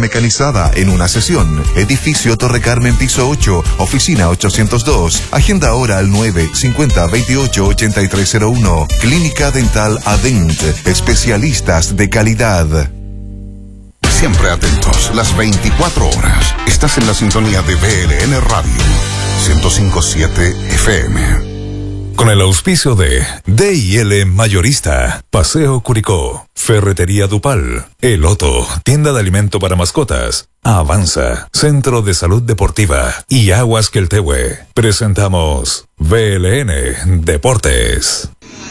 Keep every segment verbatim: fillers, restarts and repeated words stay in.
mecanizada en una sesión. Edificio Torre Carmen, piso ocho, oficina ochocientos dos. Agenda ahora al nueve cincuenta veintiocho ochenta y tres cero uno. Clínica Dental Adent, especialistas de calidad. Siempre atentos, las veinticuatro horas. Estás en la sintonía de B L N Radio ciento cinco punto siete F M. Con el auspicio de D y L Mayorista, Paseo Curicó, Ferretería Dupal, El Otto, tienda de alimento para mascotas, Avanza, Centro de Salud Deportiva y Aguas Queltehue. Presentamos B L N Deportes.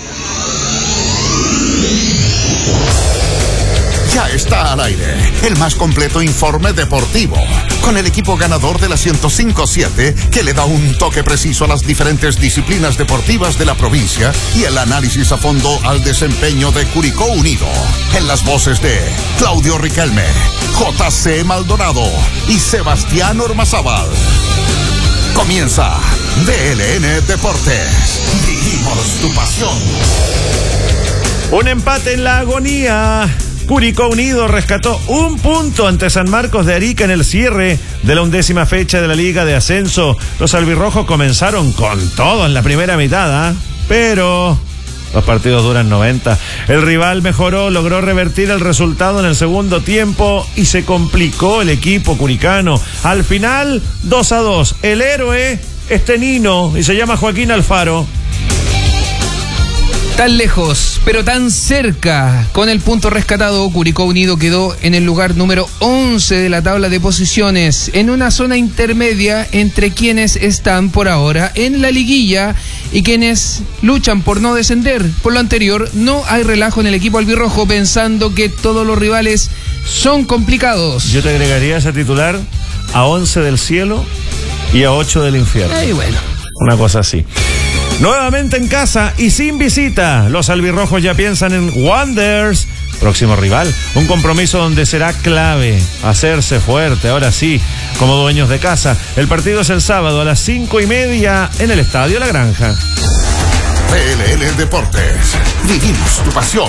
Ya está al aire el más completo informe deportivo, con el equipo ganador de la ciento cinco punto siete que le da un toque preciso a las diferentes disciplinas deportivas de la provincia y el análisis a fondo al desempeño de Curicó Unido. En las voces de Claudio Riquelme, J C Maldonado y Sebastián Ormazábal. Comienza B L N Deportes. Vivimos tu pasión. Un empate en la agonía. Curicó Unido rescató un punto ante San Marcos de Arica en el cierre de la undécima fecha de la Liga de Ascenso. Los albirrojos comenzaron con todo en la primera mitad, ¿eh? Pero los partidos duran noventa. El rival mejoró, logró revertir el resultado en el segundo tiempo y se complicó el equipo curicano. Al final, dos a dos. El héroe es Tenino y se llama Joaquín Alfaro. Tan lejos, pero tan cerca. Con el punto rescatado, Curicó Unido quedó en el lugar número once de la tabla de posiciones, en una zona intermedia entre quienes están por ahora en la liguilla y quienes luchan por no descender. Por lo anterior, no hay relajo en el equipo albirrojo, pensando que todos los rivales son complicados. Yo te agregaría ese titular a once del cielo y a ocho del infierno. Ay, bueno. Una cosa así. Nuevamente en casa y sin visita, los albirrojos ya piensan en Wanderers, próximo rival. Un compromiso donde será clave hacerse fuerte, ahora sí, como dueños de casa. El partido es el sábado a las cinco y media en el Estadio La Granja. B L N Deportes, vivimos tu pasión.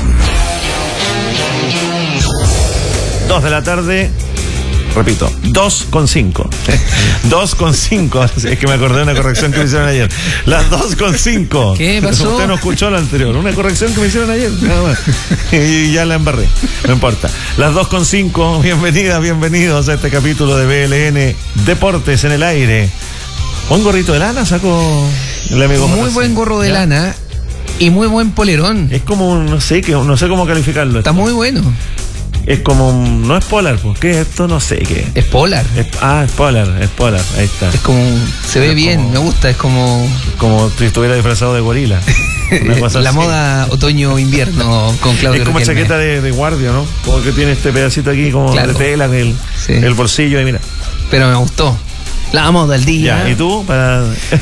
Dos de la tarde. Repito, dos con cinco. dos con cinco. Es que me acordé de una corrección que me hicieron ayer. Las dos con cinco. ¿Qué pasó? Usted no escuchó lo anterior. Una corrección que me hicieron ayer. Nada más. Y ya la embarré. No importa. Las dos con cinco. Bienvenidas, bienvenidos a este capítulo de B L N Deportes en el aire. Un gorrito de lana sacó el amigo. Muy buen gorro de ¿Ya? lana y muy buen polerón. Es como, no sé, que, no sé cómo calificarlo. Está esto. Muy bueno. Es como, no es polar, ¿por qué es esto? No sé qué. Es polar. Es, ah, es polar, es polar, ahí está. Es como, se ve es bien, como, me gusta, es como... Como si estuviera disfrazado de gorila. Una cosa la así. Moda otoño-invierno con Claudio Es como Riquelme. Chaqueta de, de guardia, ¿no? Como que tiene este pedacito aquí como claro. de tela en el, sí. el bolsillo y mira. Pero me gustó. La moda del día. Ya, ¿y tú? Para...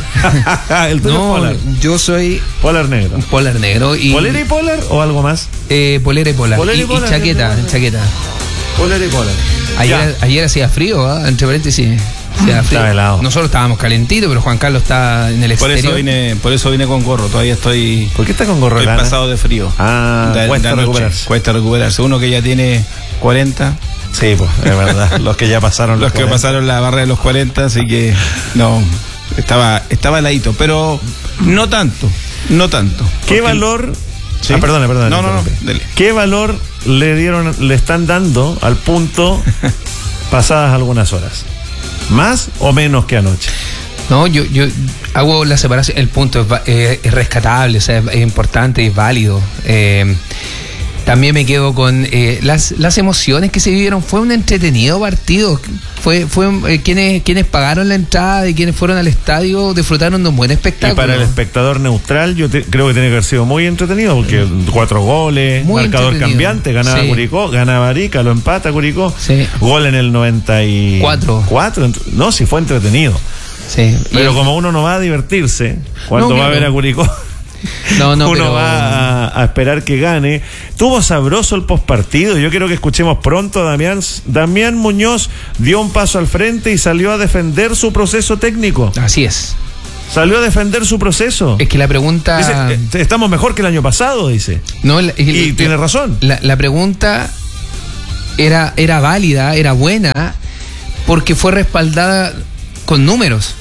el tuyo no, es polar. Yo soy... Polar negro. Polar negro. Y... ¿Polera y polar o algo más? Eh, polera y polar. Polera y, y, polar, y chaqueta, chaqueta. Polera y polar. Ayer, ayer hacía frío, ¿eh? Entre paréntesis. Hacía frío. Estaba helado. Nosotros estábamos calentitos, pero Juan Carlos está en el exterior. Por eso vine, por eso vine con gorro. Todavía estoy... ¿Por qué está con gorro? Estoy pasado de frío. Ah, de, cuesta de recuperarse. Cuesta recuperarse. Uno que ya tiene cuarenta... Sí, pues, es verdad. Los que ya pasaron los, los que pasaron la barrera de los cuarenta, así que no, estaba, estaba heladito, pero no tanto, no tanto. ¿Qué valor? ¿Sí? Ah, perdona, perdona. No, no, no. Dele. ¿Qué valor le dieron, le están dando al punto pasadas algunas horas? ¿Más o menos que anoche? No, yo, yo hago la separación. El punto es, eh, es rescatable, o sea, es, es importante y es válido. Eh, También me quedo con eh, las, las emociones que se vivieron. Fue un entretenido partido. Fue, fue eh, quienes, quienes pagaron la entrada y quienes fueron al estadio disfrutaron de un buen espectáculo. Y para el espectador neutral, yo te, creo que tiene que haber sido muy entretenido, porque cuatro goles, muy marcador cambiante, ganaba sí. Curicó, ganaba Arica, lo empata Curicó. Sí. Gol en el noventa y cuatro. Cuatro. No, sí fue entretenido. Sí. Pero y como uno no va a divertirse cuando no, va claro. a ver a Curicó. No, no, uno pero... va a, a esperar que gane. Tuvo sabroso el postpartido. Yo quiero que escuchemos pronto a Damián. Damián Muñoz dio un paso al frente y salió a defender su proceso técnico. Así es. Salió a defender su proceso. Es que la pregunta... Dice, estamos mejor que el año pasado, dice. No, el, el, y el, tiene razón. La, la pregunta era, era válida, era buena, porque fue respaldada con números.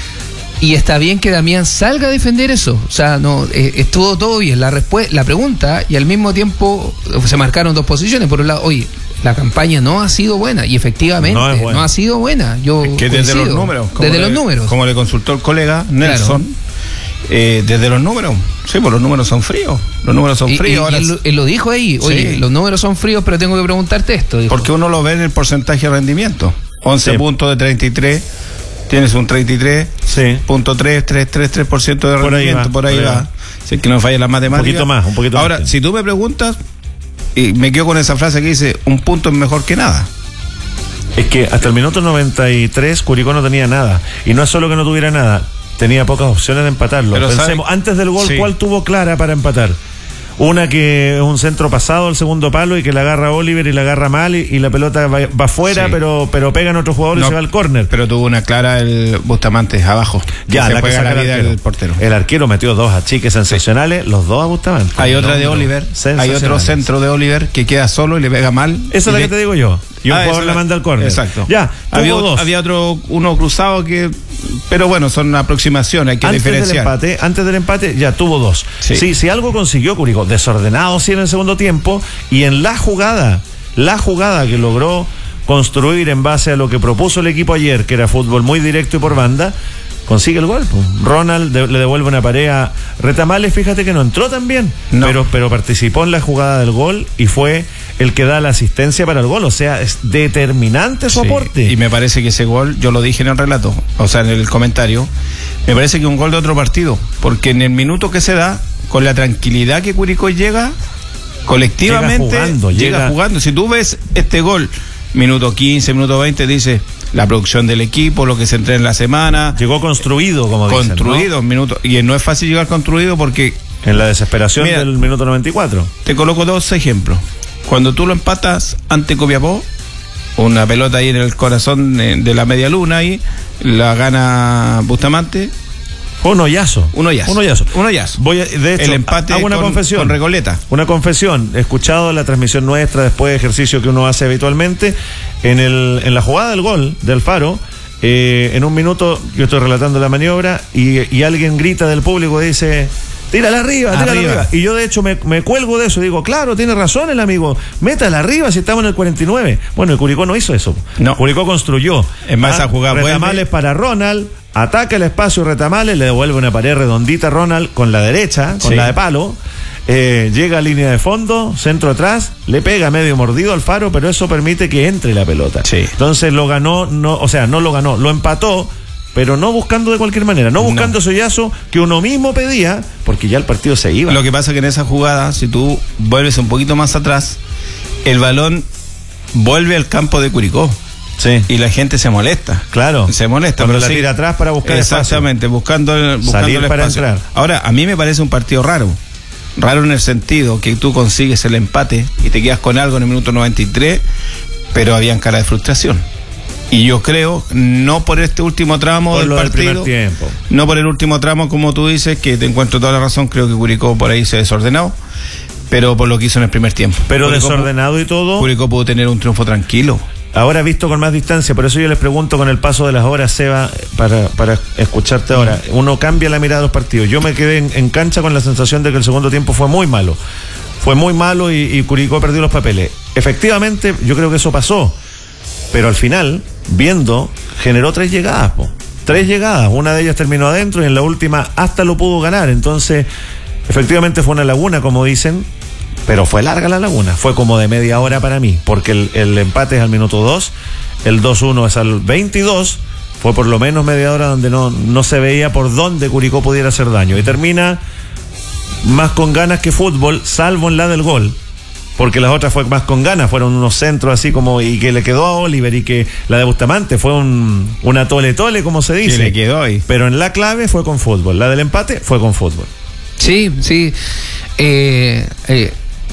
Y está bien que Damián salga a defender eso. O sea, no eh, estuvo todo bien. La, la pregunta, y al mismo tiempo se marcaron dos posiciones. Por un lado, oye, la campaña no ha sido buena. Y efectivamente, no, no ha sido buena. Yo es que desde los números. Desde le, los números. Como le consultó el colega Nelson. Claro. Eh, desde los números, sí, pues los números son fríos. Los números son y, fríos. Y, ahora y él, él lo dijo ahí. Oye, sí, los números son fríos, pero tengo que preguntarte esto. Dijo. Porque uno lo ve en el porcentaje de rendimiento. once sí. puntos de treinta y tres. Tienes un treinta y tres punto tres, tres, tres, tres por ciento de rendimiento, por ahí va. Por ahí va. Si es que no falla la matemática. Un poquito más, un poquito Ahora, más. si tú me preguntas, y me quedo con esa frase que dice, un punto es mejor que nada. Es que hasta el minuto noventa y tres Curicó no tenía nada. Y no es solo que no tuviera nada, tenía pocas opciones de empatarlo. Pero pensemos, ¿sabe? Antes del gol, sí. ¿cuál tuvo clara para empatar? Una que es un centro pasado al segundo palo y que la agarra Oliver y la agarra mal y, y la pelota va, va fuera, sí. pero pero pega en otro jugador no, y se va al córner. Pero tuvo una clara el Bustamante abajo. Ya, se la juega que la vida el, el portero. El arquero metió dos achiques sensacionales, sí. los dos a Bustamante. Hay otra de Oliver, hay otro centro de Oliver que queda solo y le pega mal. Esa es la le... que te digo yo. Y un ah, jugador la manda al córner. Exacto. Ya, había, dos. había otro, uno cruzado que, pero bueno, son aproximaciones, hay que antes diferenciar. Del empate, antes del empate ya tuvo dos. Sí, sí si algo consiguió Curicó, desordenado sí en el segundo tiempo, y en la jugada, la jugada que logró construir en base a lo que propuso el equipo ayer, que era fútbol muy directo y por banda, consigue el gol. Ronald de, le devuelve una pared a Retamales, fíjate que no entró tan bien, no. pero, pero participó en la jugada del gol y fue el que da la asistencia para el gol, o sea, es determinante su sí, aporte. Y me parece que ese gol, yo lo dije en el relato, o sea, en el comentario, me parece que un gol de otro partido, porque en el minuto que se da, con la tranquilidad que Curicó llega, colectivamente, llega jugando, llega, llega jugando. Si tú ves este gol, minuto quince, minuto veinte, dice la producción del equipo, lo que se entrena en la semana. Llegó construido, como dicen, construido, ¿no? minuto, y no es fácil llegar construido porque en la desesperación mira, del minuto noventa y cuatro. Te coloco dos ejemplos. Cuando tú lo empatas ante Copiapó, una pelota ahí en el corazón de la media luna ahí, la gana Bustamante. Un hoyazo. Un hoyazo. Un hoyazo. Un hoyazo. Voy a, de hecho, el empate hago una con, confesión. Con Recoleta. Una confesión. He escuchado la transmisión nuestra después de ejercicio que uno hace habitualmente. En, el, en la jugada del gol de Alfaro, eh, en un minuto yo estoy relatando la maniobra y, y alguien grita del público y dice... Tírala arriba, tírala arriba. arriba. Y yo de hecho me, me cuelgo de eso. Digo, claro, tiene razón el amigo. Métala arriba si estamos en el cuarenta y nueve. Bueno, el Curicó no hizo eso. No. Curicó construyó. Es más, a jugar Retamales para Ronald. Ataca el espacio Retamales. Le devuelve una pared redondita a Ronald con la derecha, con sí. la de palo. Eh, llega a línea de fondo, centro atrás. Le pega medio mordido al Faro, pero eso permite que entre la pelota. Sí. Entonces lo ganó, no, o sea, no lo ganó, lo empató. Pero no buscando de cualquier manera, no buscando no. ese hoyazo que uno mismo pedía, porque ya el partido se iba. Lo que pasa es que en esa jugada, si tú vuelves un poquito más atrás, el balón vuelve al campo de Curicó. Sí. Y la gente se molesta. Claro. Se molesta. Cuando pero la sí, tira atrás para buscar exactamente, espacio. buscando el, buscando Salir el para espacio. entrar. Ahora, a mí me parece un partido raro. Raro en el sentido que tú consigues el empate y te quedas con algo en el minuto noventa y tres, pero habían cara de frustración. Y yo creo, no por este último tramo por del lo partido, del primer tiempo. No por el último tramo, como tú dices, que te encuentro toda la razón, creo que Curicó por ahí se desordenó, pero por lo que hizo en el primer tiempo. Pero Curicó, desordenado y todo. Curicó pudo tener un triunfo tranquilo. Ahora visto con más distancia, por eso yo les pregunto con el paso de las horas, Seba, para, para escucharte ahora. Uno cambia la mirada de los partidos. Yo me quedé en, en cancha con la sensación de que el segundo tiempo fue muy malo. Fue muy malo y, y Curicó perdió los papeles. Efectivamente, yo creo que eso pasó. Pero al final, viendo, generó tres llegadas, po. Tres llegadas. Una de ellas terminó adentro y en la última hasta lo pudo ganar. Entonces, efectivamente fue una laguna, como dicen, pero fue larga la laguna. Fue como de media hora para mí, porque el, el empate es al minuto dos, el dos uno es al veintidós. Fue por lo menos media hora donde no, no se veía por dónde Curicó pudiera hacer daño. Y termina más con ganas que fútbol, salvo en la del gol. Porque las otras fue más con ganas, fueron unos centros así como, y que le quedó a Oliver, y que la de Bustamante fue un una tole tole, como se dice. Y le quedó ahí. Pero en la clave fue con fútbol, la del empate fue con fútbol. Sí, sí. Eh, eh,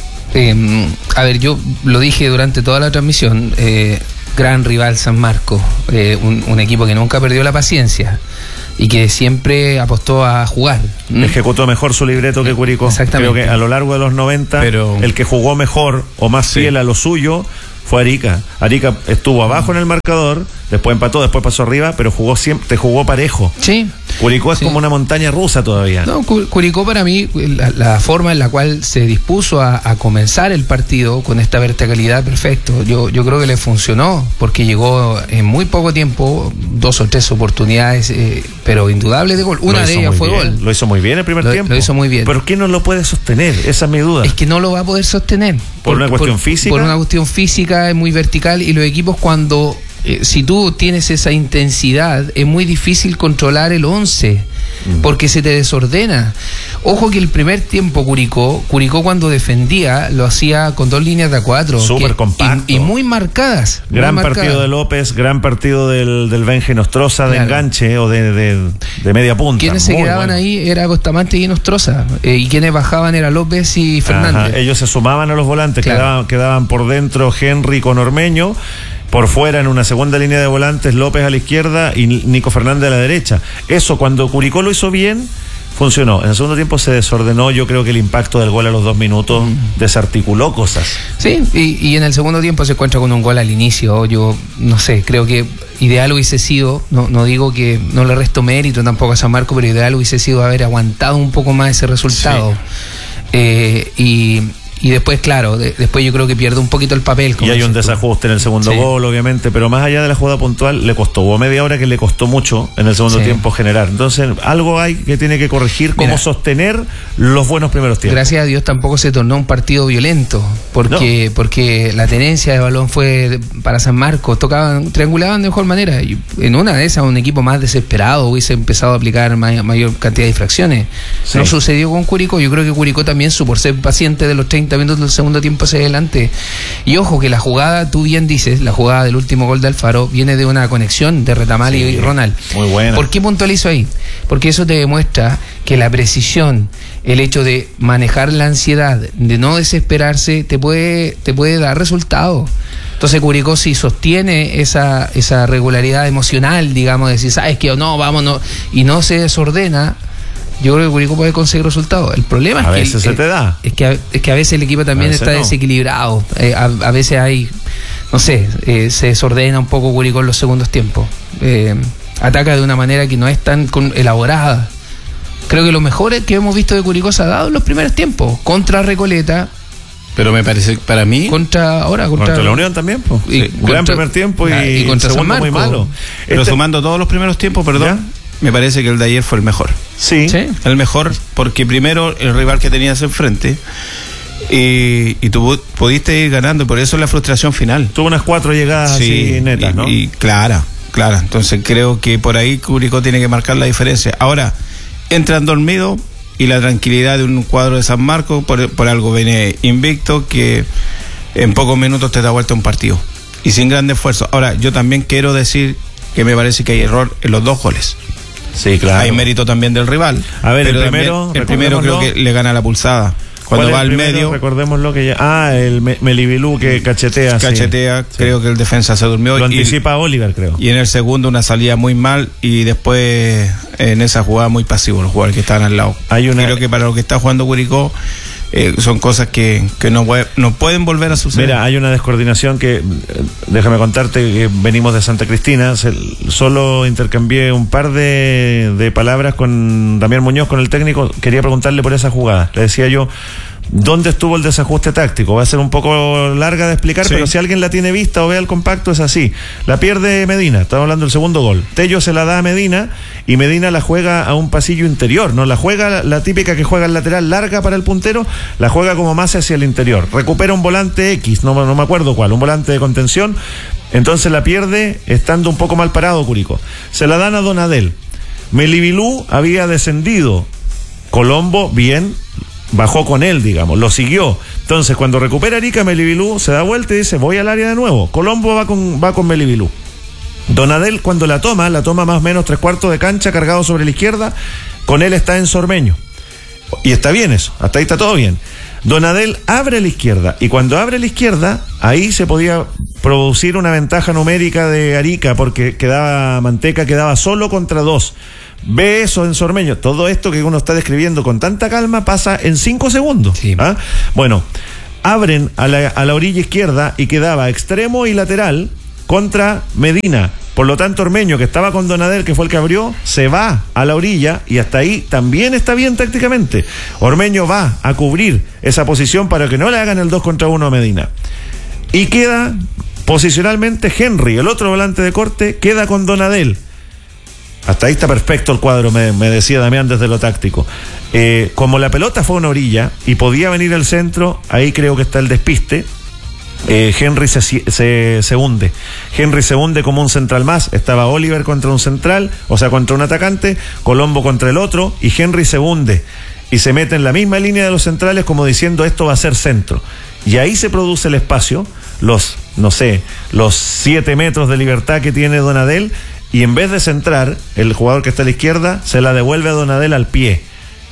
eh, a ver, yo lo dije durante toda la transmisión, eh, gran rival San Marcos, eh, un, un equipo que nunca perdió la paciencia y que siempre apostó a jugar. Ejecutó mejor su libreto que Curicó. Exactamente. Creo que a lo largo de los noventa, pero el que jugó mejor o más sí. fiel a lo suyo fue Arica. Arica estuvo abajo en el marcador, después empató, después pasó arriba, pero jugó siempre, te jugó parejo. Sí. Curicó es sí. como una montaña rusa todavía. No, Curicó para mí, la, la forma en la cual se dispuso a, a comenzar el partido con esta verticalidad, perfecto. Yo, yo creo que le funcionó, porque llegó en muy poco tiempo, dos o tres oportunidades, eh, pero indudables de gol. Una de ellas fue bien. gol. Lo hizo muy bien el primer Lo, tiempo. lo hizo muy bien. ¿Por qué no lo puede sostener? Esa es mi duda. Es que no lo va a poder sostener. ¿Por, por una cuestión por, física? Por una cuestión física, es muy vertical, y los equipos cuando... Eh, si tú tienes esa intensidad, es muy difícil controlar el once, mm. porque se te desordena. Ojo que el primer tiempo Curicó, Curicó cuando defendía, lo hacía con dos líneas de a cuatro. Súper compacto. Y, y muy marcadas. Gran muy partido marcadas. de López, gran partido del, del Benje Nostroza de Claro. enganche o de, de, de media punta. Quienes se Muy quedaban bueno. ahí era Bustamante y Nostroza, eh, y quienes bajaban era López y Fernández. Ajá, ellos se sumaban a los volantes, Claro. quedaban, quedaban por dentro Henry con Ormeño, por fuera en una segunda línea de volantes López a la izquierda y Nico Fernández a la derecha. Eso cuando Curicó lo hizo bien, funcionó. En el segundo tiempo se desordenó. Yo creo que el impacto del gol a los dos minutos mm. desarticuló cosas. Sí, y, y en el segundo tiempo se encuentra con un gol al inicio. Yo no sé, creo que ideal hubiese sido, no, no digo que no le resto mérito tampoco a San Marcos, pero ideal hubiese sido haber aguantado un poco más ese resultado. Sí. Eh, y Y después, claro, de, después yo creo que pierde un poquito el papel. Y hay un desajuste en el segundo sí. gol, obviamente, pero más allá de la jugada puntual, le costó, hubo media hora que le costó mucho en el segundo sí. tiempo generar. Entonces, algo hay que tiene que corregir, cómo Mira, sostener los buenos primeros tiempos. Gracias a Dios tampoco se tornó un partido violento, porque no. porque la tenencia de balón fue para San Marcos, tocaban, triangulaban de mejor manera. Y en una de esas, un equipo más desesperado hubiese empezado a aplicar may, mayor cantidad de infracciones. Sí. No sucedió con Curicó. Yo creo que Curicó también supo ser paciente de los treinta minutos del segundo tiempo hacia adelante. Y ojo que la jugada, tú bien dices, la jugada del último gol de Alfaro viene de una conexión de Retamal sí, y Ronald. Muy buena. ¿Por qué puntualizo ahí? Porque eso te demuestra que la precisión, el hecho de manejar la ansiedad, de no desesperarse, te puede, te puede dar resultados. Entonces Curicó si sostiene esa, esa regularidad emocional, digamos, de decir, sabes que no, vamos, no, y no se desordena, yo creo que Curicó puede conseguir resultados. El problema a es que veces el, se te da. Es que a, es que a veces el equipo también está no. desequilibrado. Eh, a, a veces hay, no sé, eh, se desordena un poco Curicó en los segundos tiempos. Eh, ataca de una manera que no es tan con, elaborada. Creo que lo mejor que hemos visto de Curicó se ha dado en los primeros tiempos. Contra Recoleta. Pero me parece que para mí. Contra ahora, contra, contra la Unión también. Pues. Y, sí. contra, gran primer tiempo y, y contra segundo muy malo. Pero este... sumando todos los primeros tiempos, perdón. ¿Ya? Me parece que el de ayer fue el mejor. Sí. ¿Sí? El mejor, porque primero el rival que tenías enfrente y, y tú pudiste ir ganando, por eso la frustración final. Tuvo unas cuatro llegadas sí, así netas, y, ¿no? Y clara, clara. Entonces creo que por ahí Curicó tiene que marcar la diferencia. Ahora, entran dormidos y la tranquilidad de un cuadro de San Marcos, por, por algo viene invicto, que en pocos minutos te da vuelta un partido. Y sin gran esfuerzo. Ahora, yo también quiero decir que me parece que hay error en los dos goles. Sí, claro. Hay mérito también del rival. A ver, el primero, el primero creo que le gana la pulsada. Cuando va al primero? medio. Recordémoslo que ya. Ah, el Melibilú que cachetea. Cachetea, sí. Creo sí. que el defensa se durmió. Lo anticipa y, Oliver, creo. Y en el segundo una salida muy mal y después en esa jugada muy pasivo los jugadores que estaban al lado. Hay una... Creo que para lo que está jugando Curicó. Eh, son cosas que, que no, no pueden volver a suceder. Mira, hay una descoordinación que, déjame contarte, que venimos de Santa Cristina, se, solo intercambié un par de, de palabras con Damián Muñoz, con el técnico, quería preguntarle por esa jugada. Le decía yo, ¿dónde estuvo el desajuste táctico? Va a ser un poco larga de explicar, sí. pero si alguien la tiene vista o ve el compacto, es así. La pierde Medina, estamos hablando del segundo gol. Tello se la da a Medina y Medina la juega a un pasillo interior, ¿no? La juega, la, la típica que juega el lateral larga para el puntero, la juega como más hacia el interior. Recupera un volante X, no, no me acuerdo cuál, un volante de contención, entonces la pierde estando un poco mal parado Curicó. Se la dan a Donadel. Melibilú había descendido. Colombo, bien, bajó con él, digamos, lo siguió. Entonces, cuando recupera Arica, Melibilú se da vuelta y dice, voy al área de nuevo. Colombo va con, va con Melibilú. Donadel, cuando la toma, la toma más o menos tres cuartos de cancha, cargado sobre la izquierda, con él está en Sormeño. Y está bien eso, hasta ahí está todo bien. Donadel abre la izquierda, y cuando abre la izquierda, ahí se podía producir una ventaja numérica de Arica, porque quedaba Manteca, quedaba solo contra dos. Ve eso en Sormeño. Todo esto que uno está describiendo con tanta calma pasa en cinco segundos. Sí. ¿Ah? Bueno, abren a la, a la orilla izquierda y quedaba extremo y lateral contra Medina. Por lo tanto, Ormeño, que estaba con Donadel, que fue el que abrió, se va a la orilla y hasta ahí también está bien tácticamente. Ormeño va a cubrir esa posición para que no le hagan el dos contra uno a Medina. Y queda posicionalmente Henry, el otro volante de corte, queda con Donadel. Hasta ahí está perfecto el cuadro, me, me decía Damián desde lo táctico. Eh, como la pelota fue a una orilla y podía venir al centro, ahí creo que está el despiste. Eh, Henry se, se, se hunde. Henry se hunde como un central más. Estaba Oliver contra un central, o sea, contra un atacante, Colombo contra el otro, y Henry se hunde y se mete en la misma línea de los centrales como diciendo esto va a ser centro. Y ahí se produce el espacio, los, no sé, los siete metros de libertad que tiene Donadel, y en vez de centrar, el jugador que está a la izquierda se la devuelve a Donadel al pie.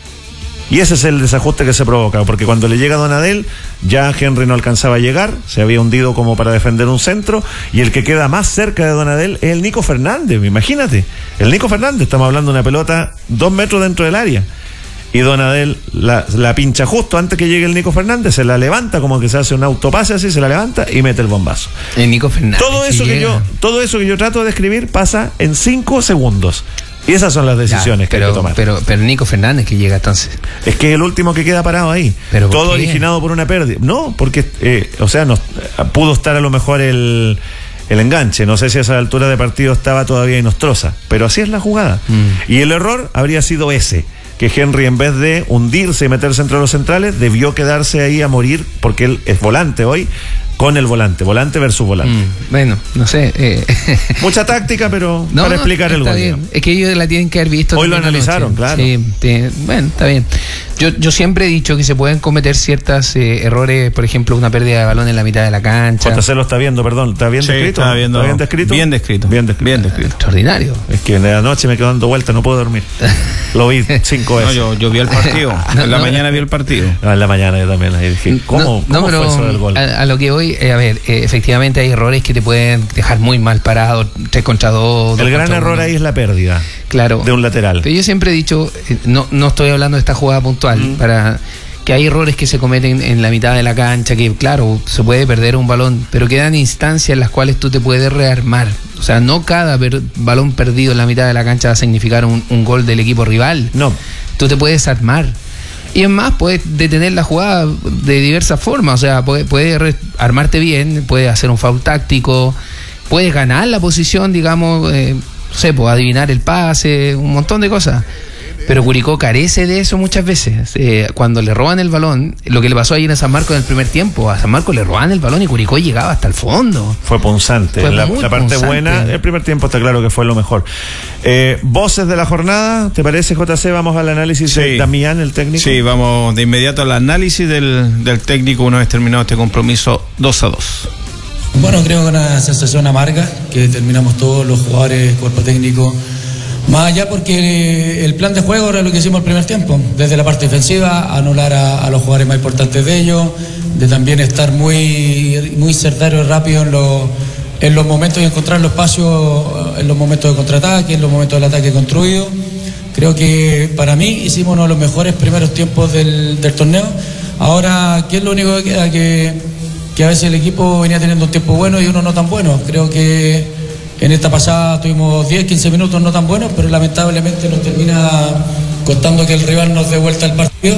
Y ese es el desajuste que se provoca, porque cuando le llega a Donadel, ya Henry no alcanzaba a llegar, se había hundido como para defender un centro, y el que queda más cerca de Donadel es el Nico Fernández, imagínate. El Nico Fernández, estamos hablando de una pelota dos metros dentro del área. Y Donadel la, la pincha justo antes que llegue el Nico Fernández, se la levanta como que se hace un autopase así, se la levanta y mete el bombazo. El Nico Fernández. Todo eso que, que yo, todo eso que yo trato de describir pasa en cinco segundos. Y esas son las decisiones ya, pero, que hay que tomar. Pero, pero Nico Fernández que llega entonces. Es que es el último que queda parado ahí. ¿Pero todo originado por una pérdida. No, porque, eh, o sea, no, pudo estar a lo mejor el, el enganche. No sé si a esa altura de partido estaba todavía Inostroza, pero así es la jugada. Mm. Y el error habría sido ese, que Henry, en vez de hundirse y meterse entre los centrales, debió quedarse ahí a morir, porque él es volante hoy, con el volante, volante versus volante. Mm, bueno, no sé. Eh. Mucha táctica, pero no, para explicar no, el gol. Bien. Es que ellos la tienen que haber visto. Hoy lo analizaron, claro. Sí, tiene, bueno, está bien. Yo, yo siempre he dicho que se pueden cometer ciertos eh, errores, por ejemplo, una pérdida de balón en la mitad de la cancha. J C lo está viendo, perdón, ¿está bien sí, descrito? Está, viendo, ¿Está bien descrito? Bien descrito. Bien descrito. Bien descrito. Extraordinario. Es que en la noche me quedo dando vueltas, no puedo dormir. Lo vi cinco veces. No, yo, yo vi el partido. no, en la no, mañana vi el partido. No, en la mañana yo también. Ahí dije, ¿cómo, no, ¿cómo no, fue eso del gol? A, a lo que voy, eh, a ver, eh, efectivamente hay errores que te pueden dejar muy mal parado, tres contra dos. El gran error uno. Ahí es la pérdida. Claro. De un lateral. Pero yo siempre he dicho, eh, no, no estoy hablando de esta jugada puntual, mm. para que hay errores que se cometen en la mitad de la cancha, que claro, se puede perder un balón, pero quedan instancias en las cuales tú te puedes rearmar. O sea, no cada per- balón perdido en la mitad de la cancha va a significar un, un gol del equipo rival. No. Tú te puedes armar. Y es más, puedes detener la jugada de diversas formas. O sea, puedes puede re- armarte bien, puedes hacer un foul táctico, puedes ganar la posición, digamos, eh, no sé, pues adivinar el pase, un montón de cosas. Pero Curicó carece de eso muchas veces. Eh, cuando le roban el balón, lo que le pasó ayer a San Marcos en el primer tiempo, a San Marcos le roban el balón y Curicó llegaba hasta el fondo. Fue punzante. Fue la, la parte punzante. buena, el primer tiempo está claro que fue lo mejor. Eh, voces de la jornada, ¿te parece, J C? Vamos al análisis sí. de Damián, el técnico. Sí, vamos de inmediato al análisis del, del técnico una vez terminado este compromiso dos a dos. Bueno, creo que una sensación amarga que terminamos todos los jugadores, cuerpo técnico. Más allá porque el plan de juego era lo que hicimos el primer tiempo, desde la parte defensiva, anular a, a los jugadores más importantes de ellos, de también estar muy, muy certero y rápido en los, en los momentos de encontrar los espacios, en los momentos de contraataque, en los momentos del ataque construido. Creo que para mí hicimos uno de los mejores primeros tiempos del, del torneo. Ahora, ¿qué es lo único que queda? Que, que a veces el equipo venía teniendo un tiempo bueno y uno no tan bueno. Creo que en esta pasada tuvimos diez, quince minutos no tan buenos, pero lamentablemente nos termina costando que el rival nos dé vuelta al partido.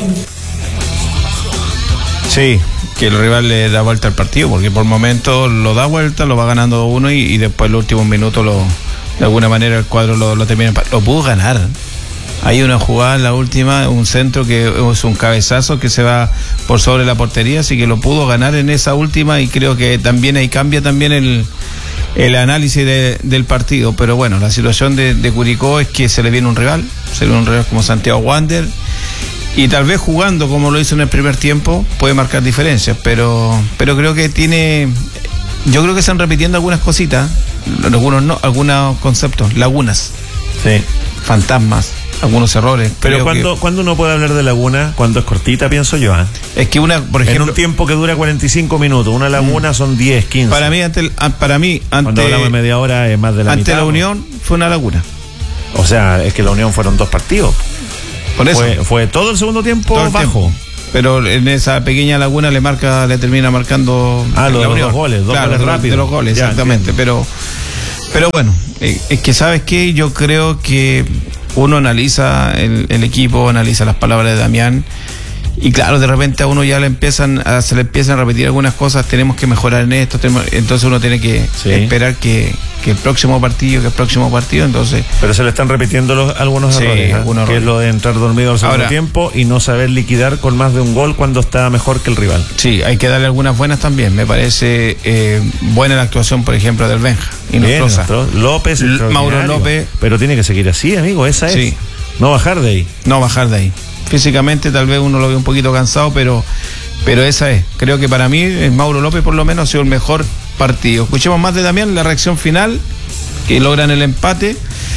Sí, que el rival le da vuelta al partido, porque por momentos lo da vuelta, lo va ganando uno y, y después en los últimos minutos lo, de alguna manera el cuadro lo, lo termina. Lo pudo ganar. Hay una jugada en la última, un centro que es un cabezazo que se va por sobre la portería, así que lo pudo ganar en esa última y creo que también ahí cambia también el... el análisis de, del partido, pero bueno, la situación de, de Curicó es que se le viene un rival, se le viene un rival como Santiago Wander, y tal vez jugando como lo hizo en el primer tiempo puede marcar diferencias, pero pero creo que tiene, yo creo que están repitiendo algunas cositas, algunos no, algunos conceptos, lagunas, sí, fantasmas, algunos errores. Pero cuando, que, cuando uno puede hablar de laguna, cuando es cortita, pienso yo, ¿eh? Es que una, por ejemplo, en un tiempo que dura cuarenta y cinco minutos, una laguna son diez, quince. Para mí, ante, para mí, ante, cuando hablamos de media hora es más de la ante mitad. Ante la Unión fue una laguna. O sea, es que la Unión fueron dos partidos. Por eso. Fue, fue todo el segundo tiempo todo el bajo. Tiempo. pero en esa pequeña laguna le marca, le termina marcando ah, los dos, dos goles, dos claro, goles de, rápido. de los goles, ya, exactamente, entiendo. pero pero bueno, eh, es que sabes qué, yo creo que uno analiza el, el equipo, analiza las palabras de Damián. Y claro, de repente a uno ya le empiezan a, se le empiezan a repetir algunas cosas, tenemos que mejorar en esto, tenemos, entonces uno tiene que sí. esperar que, que el próximo partido, que el próximo partido, entonces... Pero se le están repitiendo los, algunos sí, errores, ¿eh? algunos que errores. es lo de entrar dormido al segundo Ahora, tiempo y no saber liquidar con más de un gol cuando está mejor que el rival. Sí, hay que darle algunas buenas también, me parece eh, buena la actuación, por ejemplo, del Benja y Bien, López, Mauro López. Pero tiene que seguir así, amigo, esa es. Sí. No bajar de ahí. No bajar de ahí. Físicamente tal vez uno lo ve un poquito cansado, pero pero esa es. Creo que para mí, el Mauro López por lo menos ha sido el mejor partido. Escuchemos más de Damián, la reacción final, que logran el empate.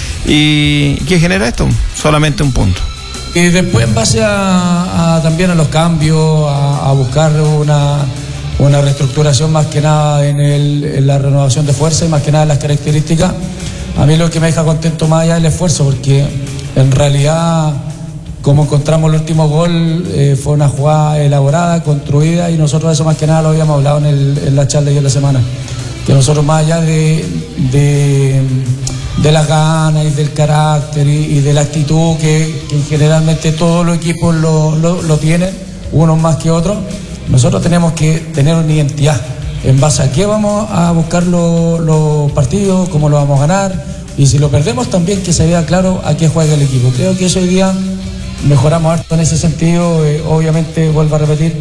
¿Y qué genera esto? Solamente un punto. Y después en base a, a también a los cambios, a, a buscar una, una reestructuración más que nada en, el, en la renovación de fuerza y más que nada en las características, a mí lo que me deja contento más allá es el esfuerzo, porque en realidad... Como encontramos el último gol, eh, fue una jugada elaborada, construida, y nosotros eso más que nada lo habíamos hablado en, el, en la charla de la semana. Que nosotros más allá de, de, de las ganas y del carácter y, y de la actitud que, que generalmente todos los equipos lo, lo, lo tienen, unos más que otros, nosotros tenemos que tener una identidad. En base a qué vamos a buscar los, los partidos, cómo lo vamos a ganar, y si lo perdemos también que se vea claro a qué juega el equipo. Creo que eso hoy día... mejoramos harto en ese sentido, eh, obviamente, vuelvo a repetir,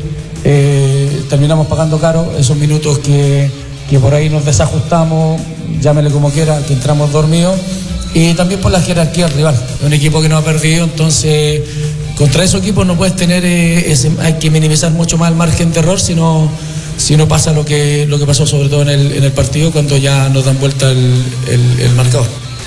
eh, terminamos pagando caro esos minutos que, que por ahí nos desajustamos, llámele como quiera, que entramos dormidos, y también por la jerarquía del rival, un equipo que no ha perdido, entonces contra esos equipos no puedes tener, eh, ese, hay que minimizar mucho más el margen de error, si no, si no pasa lo que, lo que pasó sobre todo en el, en el partido, cuando ya nos dan vuelta el, el, el marcador.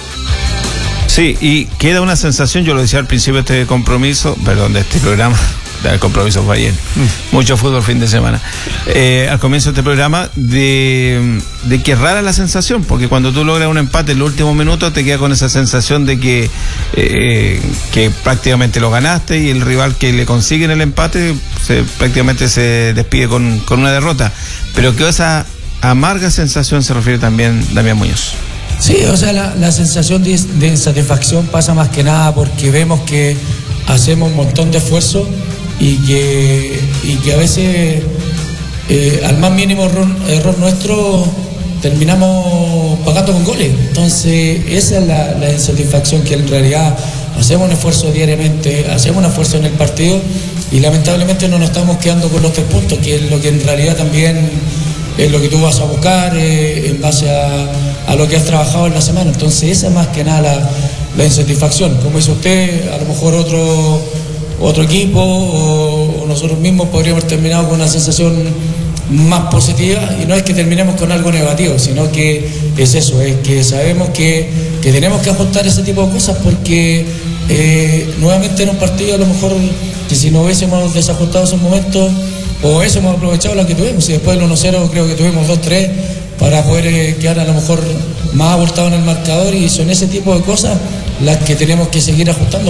Sí, y queda una sensación, yo lo decía al principio de este compromiso, perdón, de este programa, el compromiso fue ayer, mm. mucho fútbol fin de semana, eh, al comienzo de este programa, de, de que es rara la sensación, porque cuando tú logras un empate en los últimos minutos te queda con esa sensación de que, eh, que prácticamente lo ganaste y el rival que le consigue en el empate se, prácticamente se despide con, con una derrota, pero que esa amarga sensación se refiere también Damián Muñoz. Sí, o sea, la, la sensación de, de insatisfacción pasa más que nada porque vemos que hacemos un montón de esfuerzo y que, y que a veces eh, al más mínimo error, error nuestro terminamos pagando con goles. Entonces esa es la, la insatisfacción, que en realidad hacemos un esfuerzo diariamente, hacemos un esfuerzo en el partido y lamentablemente no nos estamos quedando con los tres puntos, que es lo que en realidad también es lo que tú vas a buscar eh, en base a, a lo que has trabajado en la semana. Entonces esa es más que nada la, la insatisfacción. Como dice usted, a lo mejor otro, otro equipo o, o nosotros mismos podríamos haber terminado con una sensación más positiva, y no es que terminemos con algo negativo, sino que es eso, es que sabemos que, que tenemos que ajustar ese tipo de cosas, porque eh, nuevamente en un partido a lo mejor que si no hubiésemos desajustado esos momentos o eso hemos aprovechado la que tuvimos, y después del uno cero creo que tuvimos dos tres para poder eh, quedar a lo mejor más abultado en el marcador, y son ese tipo de cosas las que tenemos que seguir ajustando.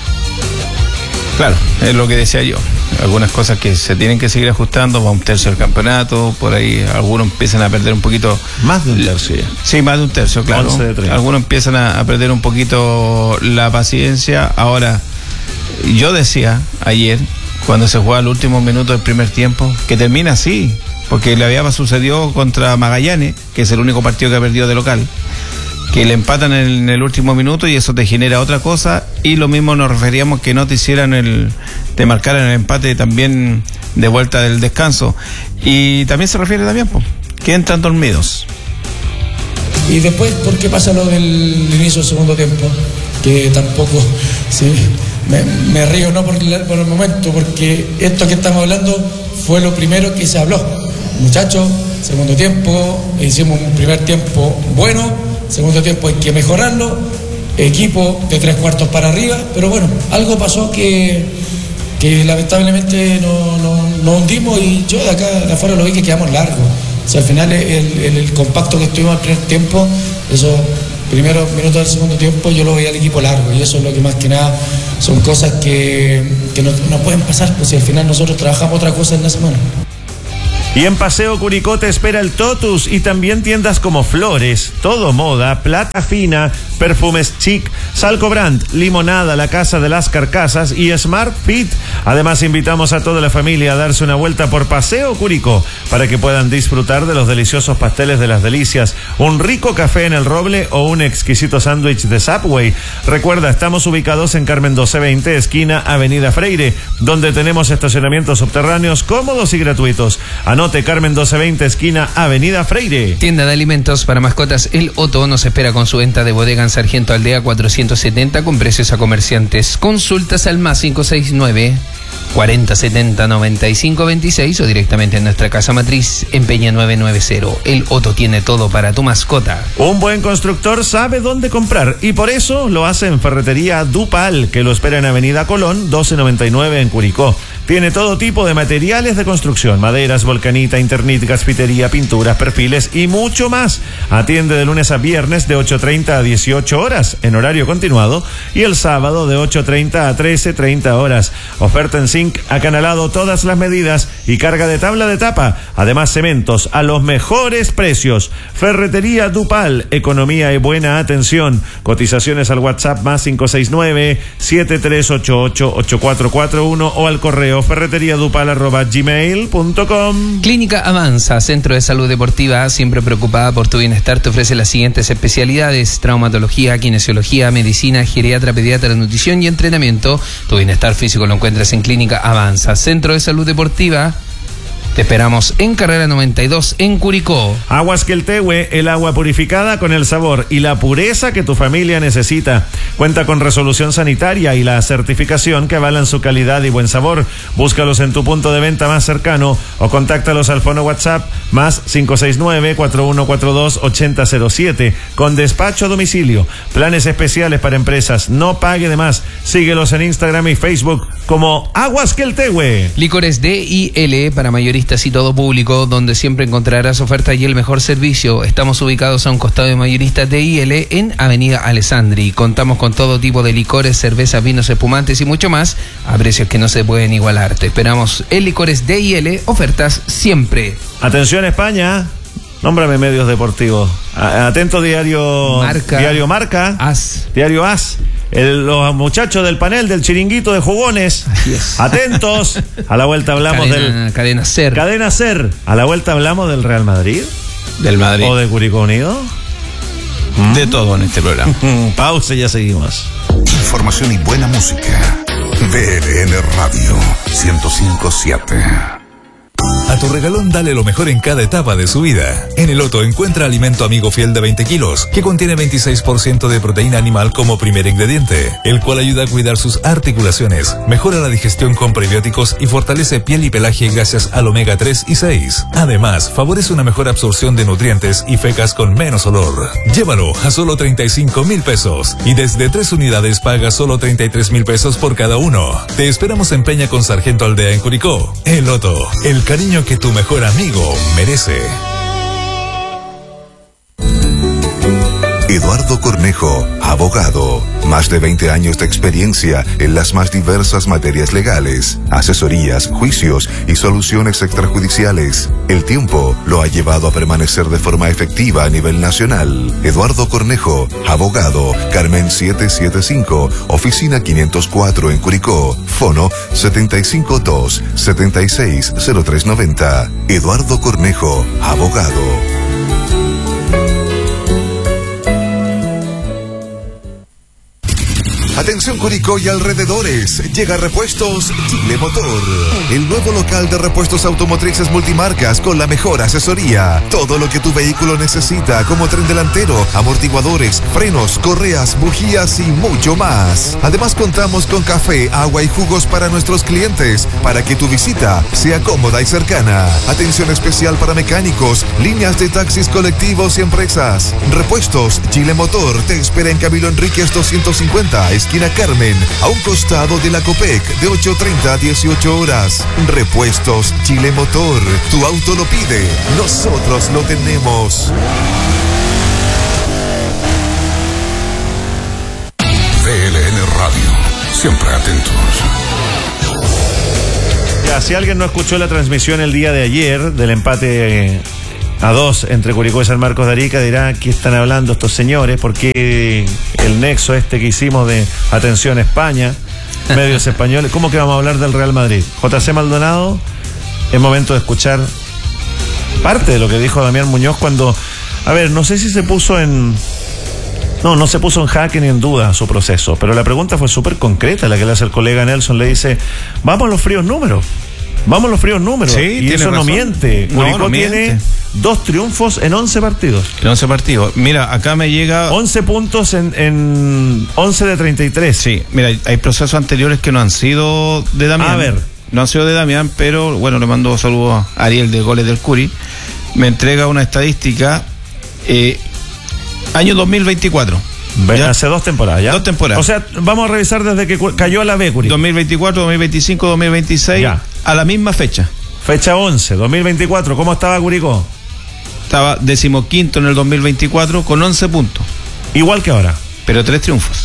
Claro, es lo que decía yo, algunas cosas que se tienen que seguir ajustando, va un tercio del campeonato, por ahí algunos empiezan a perder un poquito. Más de un tercio ya. Sí, más de un tercio, claro. Algunos empiezan a, a perder un poquito la paciencia. Ahora, yo decía ayer, cuando se juega el último minuto del primer tiempo, que termina así, porque le había sucedido contra Magallanes, que es el único partido que ha perdido de local, que le empatan en el, en el último minuto y eso te genera otra cosa, y lo mismo nos referíamos que no te hicieran el, te marcaran el empate también de vuelta del descanso, y también se refiere también, pues, que entran dormidos. Y después, ¿por qué pasa lo del inicio del segundo tiempo? Que tampoco, sí, me, me río no por, la, por el momento, porque esto que estamos hablando fue lo primero que se habló. Muchachos, segundo tiempo, hicimos un primer tiempo bueno, segundo tiempo hay que mejorarlo, equipo de tres cuartos para arriba, pero bueno, algo pasó que, que lamentablemente nos no, no hundimos, y yo de acá de afuera lo vi que quedamos largos. O sea, al final el, el, el compacto que estuvimos al primer tiempo, eso primeros minutos del segundo tiempo yo lo veía al equipo largo, y eso es lo que más que nada son cosas que, que no, no pueden pasar, pues si al final nosotros trabajamos otra cosa en la semana. Y en Paseo Curicó te espera el Totus y también tiendas como Flores, Todo Moda, Plata Fina, Perfumes Chic, Salco Brand, Limonada, La Casa de las Carcasas y Smart Fit. Además, invitamos a toda la familia a darse una vuelta por Paseo Curicó para que puedan disfrutar de los deliciosos pasteles de las delicias, un rico café en el Roble o un exquisito sándwich de Subway. Recuerda, estamos ubicados en Carmen doce veinte, esquina Avenida Freire, donde tenemos estacionamientos subterráneos cómodos y gratuitos. Anote, Carmen doce veinte, esquina Avenida Freire. Tienda de alimentos para mascotas El Otto nos espera con su venta de bodega en Sargento Aldea cuatrocientos setenta con precios a comerciantes. Consultas al más cinco seis nueve, cuarenta setenta, noventa y cinco veintiséis o directamente en nuestra casa matriz en Peña nueve noventa. El Otto tiene todo para tu mascota. Un buen constructor sabe dónde comprar y por eso lo hace en Ferretería Dupal, que lo espera en Avenida Colón doce noventa y nueve en Curicó. Tiene todo tipo de materiales de construcción, maderas, volcanita, internit, gasfitería, pinturas, perfiles y mucho más. Atiende de lunes a viernes de ocho treinta a dieciocho horas en horario continuado y el sábado de ocho treinta a trece treinta horas. Oferta en zinc acanalado todas las medidas y carga de tabla de tapa. Además, cementos a los mejores precios. Ferretería Dupal, economía y buena atención. Cotizaciones al WhatsApp más cinco seis nueve, siete tres ocho ocho, ocho cuatro cuatro uno o al correo ferreteriadupal arroba gmail punto com. Clínica Avanza, Centro de Salud Deportiva, siempre preocupada por tu bienestar, te ofrece las siguientes especialidades: traumatología, kinesiología, medicina, geriatra, pediatra, nutrición y entrenamiento. Tu bienestar físico lo encuentras en Clínica Avanza, Centro de Salud Deportiva. Te esperamos en Carrera noventa y dos en Curicó. Aguas Queltehue, el agua purificada con el sabor y la pureza que tu familia necesita. Cuenta con resolución sanitaria y la certificación que avalan su calidad y buen sabor. Búscalos en tu punto de venta más cercano o contáctalos al fono WhatsApp más cinco seis nueve, cuatro uno cuatro dos, ocho cero cero siete con despacho a domicilio. Planes especiales para empresas, no pague de más. Síguelos en Instagram y Facebook como Aguas Queltehue. Licores D I L para mayoristas y todo público, donde siempre encontrarás ofertas y el mejor servicio. Estamos ubicados a un costado de mayoristas D I L en Avenida Alessandri. Contamos con todo tipo de licores, cervezas, vinos, espumantes y mucho más a precios que no se pueden igualar. Te esperamos en Licores D I L, ofertas siempre. Atención España, nómbrame medios deportivos. Atento diario Marca. Diario Marca. As. Diario As. El, los muchachos del panel del chiringuito de jugones. Así es. Atentos. A la vuelta hablamos cadena, del... Cadena Ser. Cadena Ser. A la vuelta hablamos del Real Madrid. Del Madrid. O de Curicó Unido. De todo en este programa. Pausa y ya seguimos. Información y buena música. D N N Radio ciento cinco punto siete. A tu regalón dale lo mejor en cada etapa de su vida. En el Otto encuentra alimento amigo fiel de veinte kilos, que contiene veintiséis por ciento de proteína animal como primer ingrediente, el cual ayuda a cuidar sus articulaciones, mejora la digestión con prebióticos y fortalece piel y pelaje gracias al omega tres y seis. Además, favorece una mejor absorción de nutrientes y fecas con menos olor. Llévalo a solo treinta y cinco mil pesos y desde tres unidades paga solo treinta y tres mil pesos por cada uno. Te esperamos en Peña con Sargento Aldea en Curicó. El Otto, el cariño que tu mejor amigo merece. Eduardo Cornejo, abogado. Más de veinte años de experiencia en las más diversas materias legales, asesorías, juicios y soluciones extrajudiciales. El tiempo lo ha llevado a permanecer de forma efectiva a nivel nacional. Eduardo Cornejo, abogado. Carmen setecientos setenta y cinco, oficina quinientos cuatro en Curicó. Fono setenta y cinco dos, setenta y seis cero tres noventa. Eduardo Cornejo, abogado. Atención Curicó y alrededores, llega Repuestos Chile Motor, el nuevo local de repuestos automotrices multimarcas con la mejor asesoría. Todo lo que tu vehículo necesita, como tren delantero, amortiguadores, frenos, correas, bujías y mucho más. Además contamos con café, agua y jugos para nuestros clientes, para que tu visita sea cómoda y cercana. Atención especial para mecánicos, líneas de taxis colectivos y empresas. Repuestos Chile Motor te espera en Camilo Enríquez doscientos cincuenta, esquina Carmen, a un costado de la Copec, de ocho treinta a dieciocho horas. Repuestos Chile Motor, tu auto lo pide, nosotros lo tenemos. siempre atentos. Ya, si alguien no escuchó la transmisión el día de ayer del empate a dos entre Curicó y San Marcos de Arica, dirá: ¿qué están hablando estos señores? ¿Por qué el nexo este que hicimos de atención España, medios españoles? ¿Cómo que vamos a hablar del Real Madrid? J C Maldonado, es momento de escuchar parte de lo que dijo Damián Muñoz cuando, a ver, no sé si se puso en... No, no se puso en jaque ni en duda su proceso, pero la pregunta fue súper concreta, la que le hace el colega Nelson. Le dice: vamos a los fríos números, vamos a los fríos números. Sí, y eso razón. no miente. No, Curicó no tiene miente. dos triunfos en once partidos. En once partidos. Mira, acá me llega... once puntos en, en once de treinta y tres. Sí, mira, hay procesos anteriores que no han sido de Damián. A ver. No han sido de Damián, pero bueno, le mando saludos a Ariel de Goles del Curi. Me entrega una estadística. Eh, año dos mil veinticuatro. ¿Ya? Hace dos temporadas, ¿ya? Dos temporadas. O sea, vamos a revisar desde que cu- cayó a la B, Curicó. dos mil veinticuatro, dos mil veinticinco, dos mil veintiséis. Ya. A la misma fecha. Fecha once, dos mil veinticuatro. ¿Cómo estaba Curicó? Estaba decimoquinto en el dos mil veinticuatro con once puntos. Igual que ahora. Pero tres triunfos.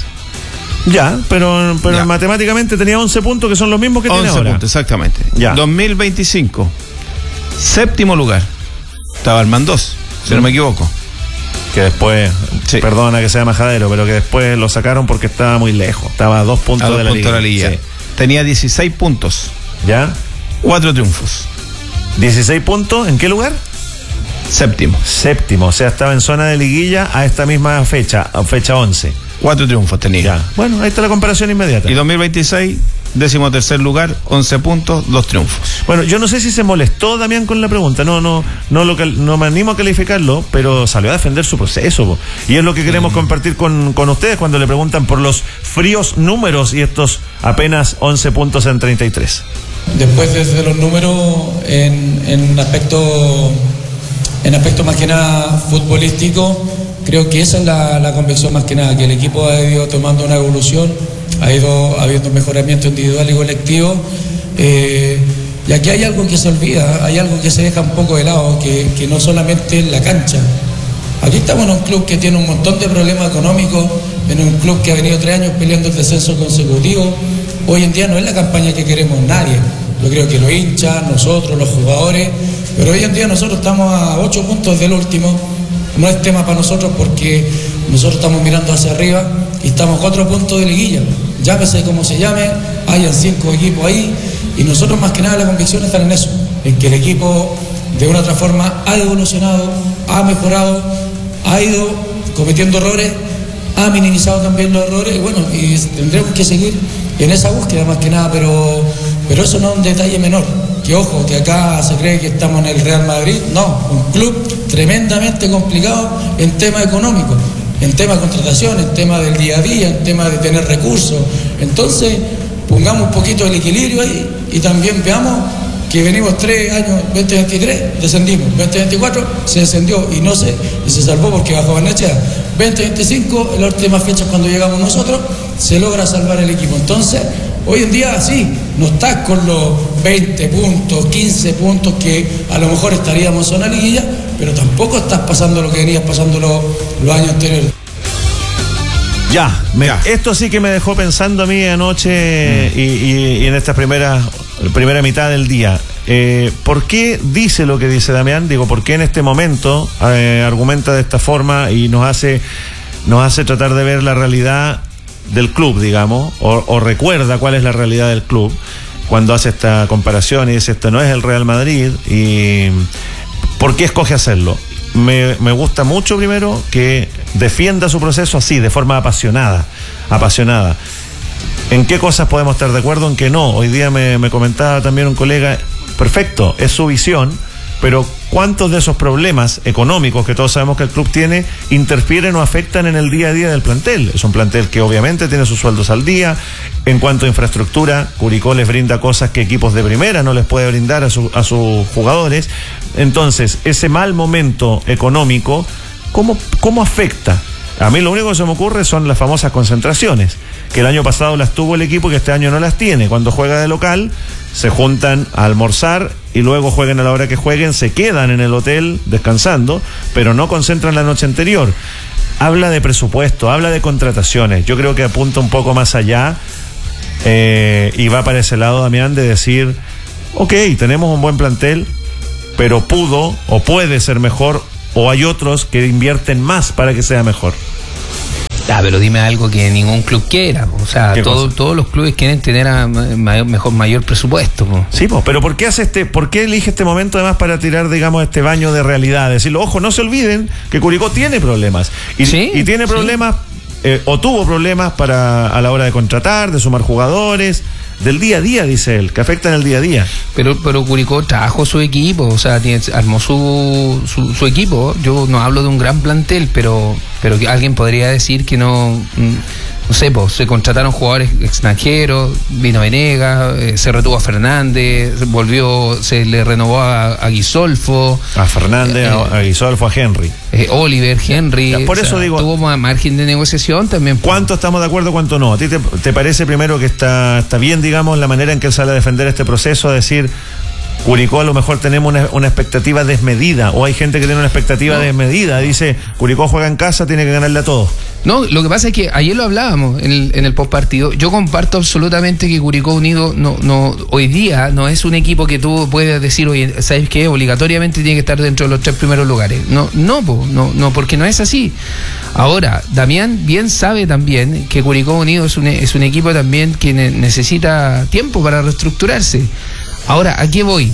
Ya, pero, pero Ya. matemáticamente tenía once puntos, que son los mismos que tiene once ahora. puntos, exactamente. Ya. dos mil veinticinco. Séptimo lugar. Estaba el Mandós, si no me equivoco. Que después, Sí. perdona que sea majadero, pero que después lo sacaron porque estaba muy lejos. Estaba a dos puntos A dos de la puntos de la liga. liga. Sí. Tenía dieciséis puntos. ¿Ya? Cuatro triunfos. dieciséis puntos, ¿en qué lugar? Séptimo. Séptimo, o sea, estaba en zona de liguilla a esta misma fecha, a fecha once. Cuatro triunfos tenía. Ya. Bueno, ahí está la comparación inmediata. Y dos mil veintiséis, décimo tercer lugar, once puntos, dos triunfos. Bueno, yo no sé si se molestó Damián con la pregunta, no, no, no, lo cal- no me animo a calificarlo, pero salió a defender su proceso, po. Y es lo que queremos compartir con, con ustedes cuando le preguntan por los fríos números y estos apenas once puntos en treinta y tres. Después desde los números en, en aspecto en aspecto más que nada futbolístico, creo que esa es la, la convicción más que nada, que el equipo ha ido tomando una evolución, ha ido habiendo mejoramiento individual y colectivo, eh, y aquí hay algo que se olvida, hay algo que se deja un poco de lado, que, que no solamente es la cancha. Aquí estamos en un club que tiene un montón de problemas económicos, en un club que ha venido tres años peleando el descenso consecutivo. Hoy en día no es la campaña que queremos nadie. Yo creo que los hinchas, nosotros, los jugadores, pero hoy en día nosotros estamos a ocho puntos del último. No es tema para nosotros porque nosotros estamos mirando hacia arriba y estamos a cuatro puntos de liguilla. Llámese como se llame, hayan cinco equipos ahí y nosotros más que nada la convicción está en eso, en que el equipo de una u otra forma ha evolucionado, ha mejorado, ha ido cometiendo errores, ha minimizado también los errores y bueno, y tendremos que seguir en esa búsqueda más que nada, pero, pero eso no es un detalle menor. Que ojo, que acá se cree que estamos en el Real Madrid, no, un club tremendamente complicado en tema económico, en tema de contratación, en tema del día a día, en tema de tener recursos. Entonces, pongamos un poquito el equilibrio ahí y también veamos que venimos tres años, veinte veintitrés, descendimos, veinte veinticuatro se descendió y no se, y se salvó porque bajó Barnechea, veinte veinticinco, en las últimas fechas cuando llegamos nosotros, se logra salvar el equipo. Entonces, hoy en día sí, no estás con los veinte puntos, quince puntos que a lo mejor estaríamos en la liguilla, pero tampoco estás pasando lo que venías pasando los, los años anteriores. Ya, me- Ya. esto sí que me dejó pensando a mí anoche mm. y, y- y en esta primera, primera mitad del día. Eh, ¿Por qué dice lo que dice Damián? Digo, ¿por qué en este momento eh, argumenta de esta forma y nos hace, nos hace tratar de ver la realidad del club, digamos, o, o recuerda cuál es la realidad del club cuando hace esta comparación y dice esto no es el Real Madrid? ¿Y por qué escoge hacerlo? Me, me gusta mucho primero que defienda su proceso así, de forma apasionada, apasionada. ¿En qué cosas podemos estar de acuerdo? En qué no. Hoy día me, me comentaba también un colega, perfecto, es su visión, pero ¿cuántos de esos problemas económicos que todos sabemos que el club tiene interfieren o afectan en el día a día del plantel? Es un plantel que obviamente tiene sus sueldos al día. En cuanto a infraestructura, Curicó les brinda cosas que equipos de primera no les puede brindar a, su, a sus jugadores. Entonces, ese mal momento económico, ¿cómo, cómo afecta? A mí lo único que se me ocurre son las famosas concentraciones, que el año pasado las tuvo el equipo y que este año no las tiene. Cuando juega de local, se juntan a almorzar y luego jueguen a la hora que jueguen, se quedan en el hotel descansando, pero no concentran la noche anterior. Habla de presupuesto, habla de contrataciones. Yo creo que apunta un poco más allá Eh, y va para ese lado, Damián, de decir, ok, tenemos un buen plantel, pero pudo o puede ser mejor, o hay otros que invierten más para que sea mejor. Ah, pero dime algo que ningún club quiera. O sea, todo, todos los clubes quieren tener a mayor, mejor, mayor presupuesto. Po. Sí, pues, pero ¿por qué hace este, por qué elige este momento además para tirar, digamos, este baño de realidad? Decirlo, ojo, no se olviden que Curicó tiene problemas. Y, ¿Sí? y tiene problemas, sí. eh, o tuvo problemas para a la hora de contratar, de sumar jugadores, del día a día, dice él, que afectan el día a día. Pero, pero Curicó trajo su equipo, o sea, tiene, armó su, su, su equipo. Yo no hablo de un gran plantel, pero, pero que alguien podría decir que no, no sé, pues se contrataron jugadores extranjeros, vino Venegas, eh, se retuvo a Fernández, volvió, se le renovó a, a Guisolfo. A Fernández, eh, a Guisolfo, a Henry. Eh, Oliver, Henry. Ya, por eso o sea, digo, tuvo margen de negociación también. ¿Cuánto estamos de acuerdo, cuánto no? ¿A ti te, te parece primero que está, está bien, digamos, la manera en que él sale a defender este proceso, a decir, Curicó a lo mejor tenemos una, una expectativa desmedida, o hay gente que tiene una expectativa no. desmedida, dice, Curicó juega en casa, tiene que ganarle a todos? No, lo que pasa es que ayer lo hablábamos en el, en el postpartido. Yo comparto absolutamente que Curicó Unido no, no, hoy día no es un equipo que tú puedes decir, oye, ¿sabes qué? Obligatoriamente tiene que estar dentro de los tres primeros lugares. No, no, no, no, porque no es así. Ahora, Damián bien sabe también que Curicó Unido es un, es un equipo también que ne- necesita tiempo para reestructurarse. Ahora, ¿a qué voy?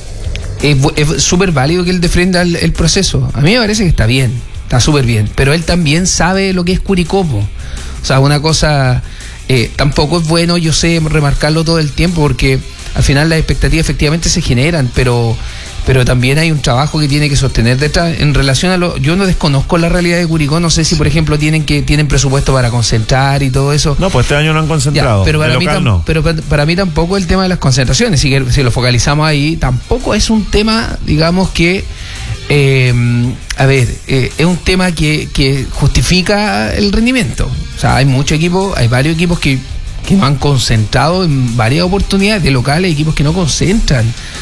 Es súper válido que él defenda el, el proceso. A mí me parece que está bien, está súper bien. Pero él también sabe lo que es Curicó. O sea, una cosa... Eh, tampoco es bueno, yo sé, remarcarlo todo el tiempo, porque al final las expectativas efectivamente se generan, pero... pero también hay un trabajo que tiene que sostener detrás en relación a lo... Yo no desconozco la realidad de Curicó, no sé si por ejemplo tienen que tienen presupuesto para concentrar y todo eso. No, pues este año no han concentrado. Ya, pero para, mí tam, no. pero para, para mí tampoco el tema de las concentraciones, si, si lo focalizamos ahí, tampoco es un tema, digamos que... Eh, a ver, eh, es un tema que, que justifica el rendimiento. O sea, hay muchos equipos, hay varios equipos que, que no han concentrado en varias oportunidades de locales, equipos que no concentran.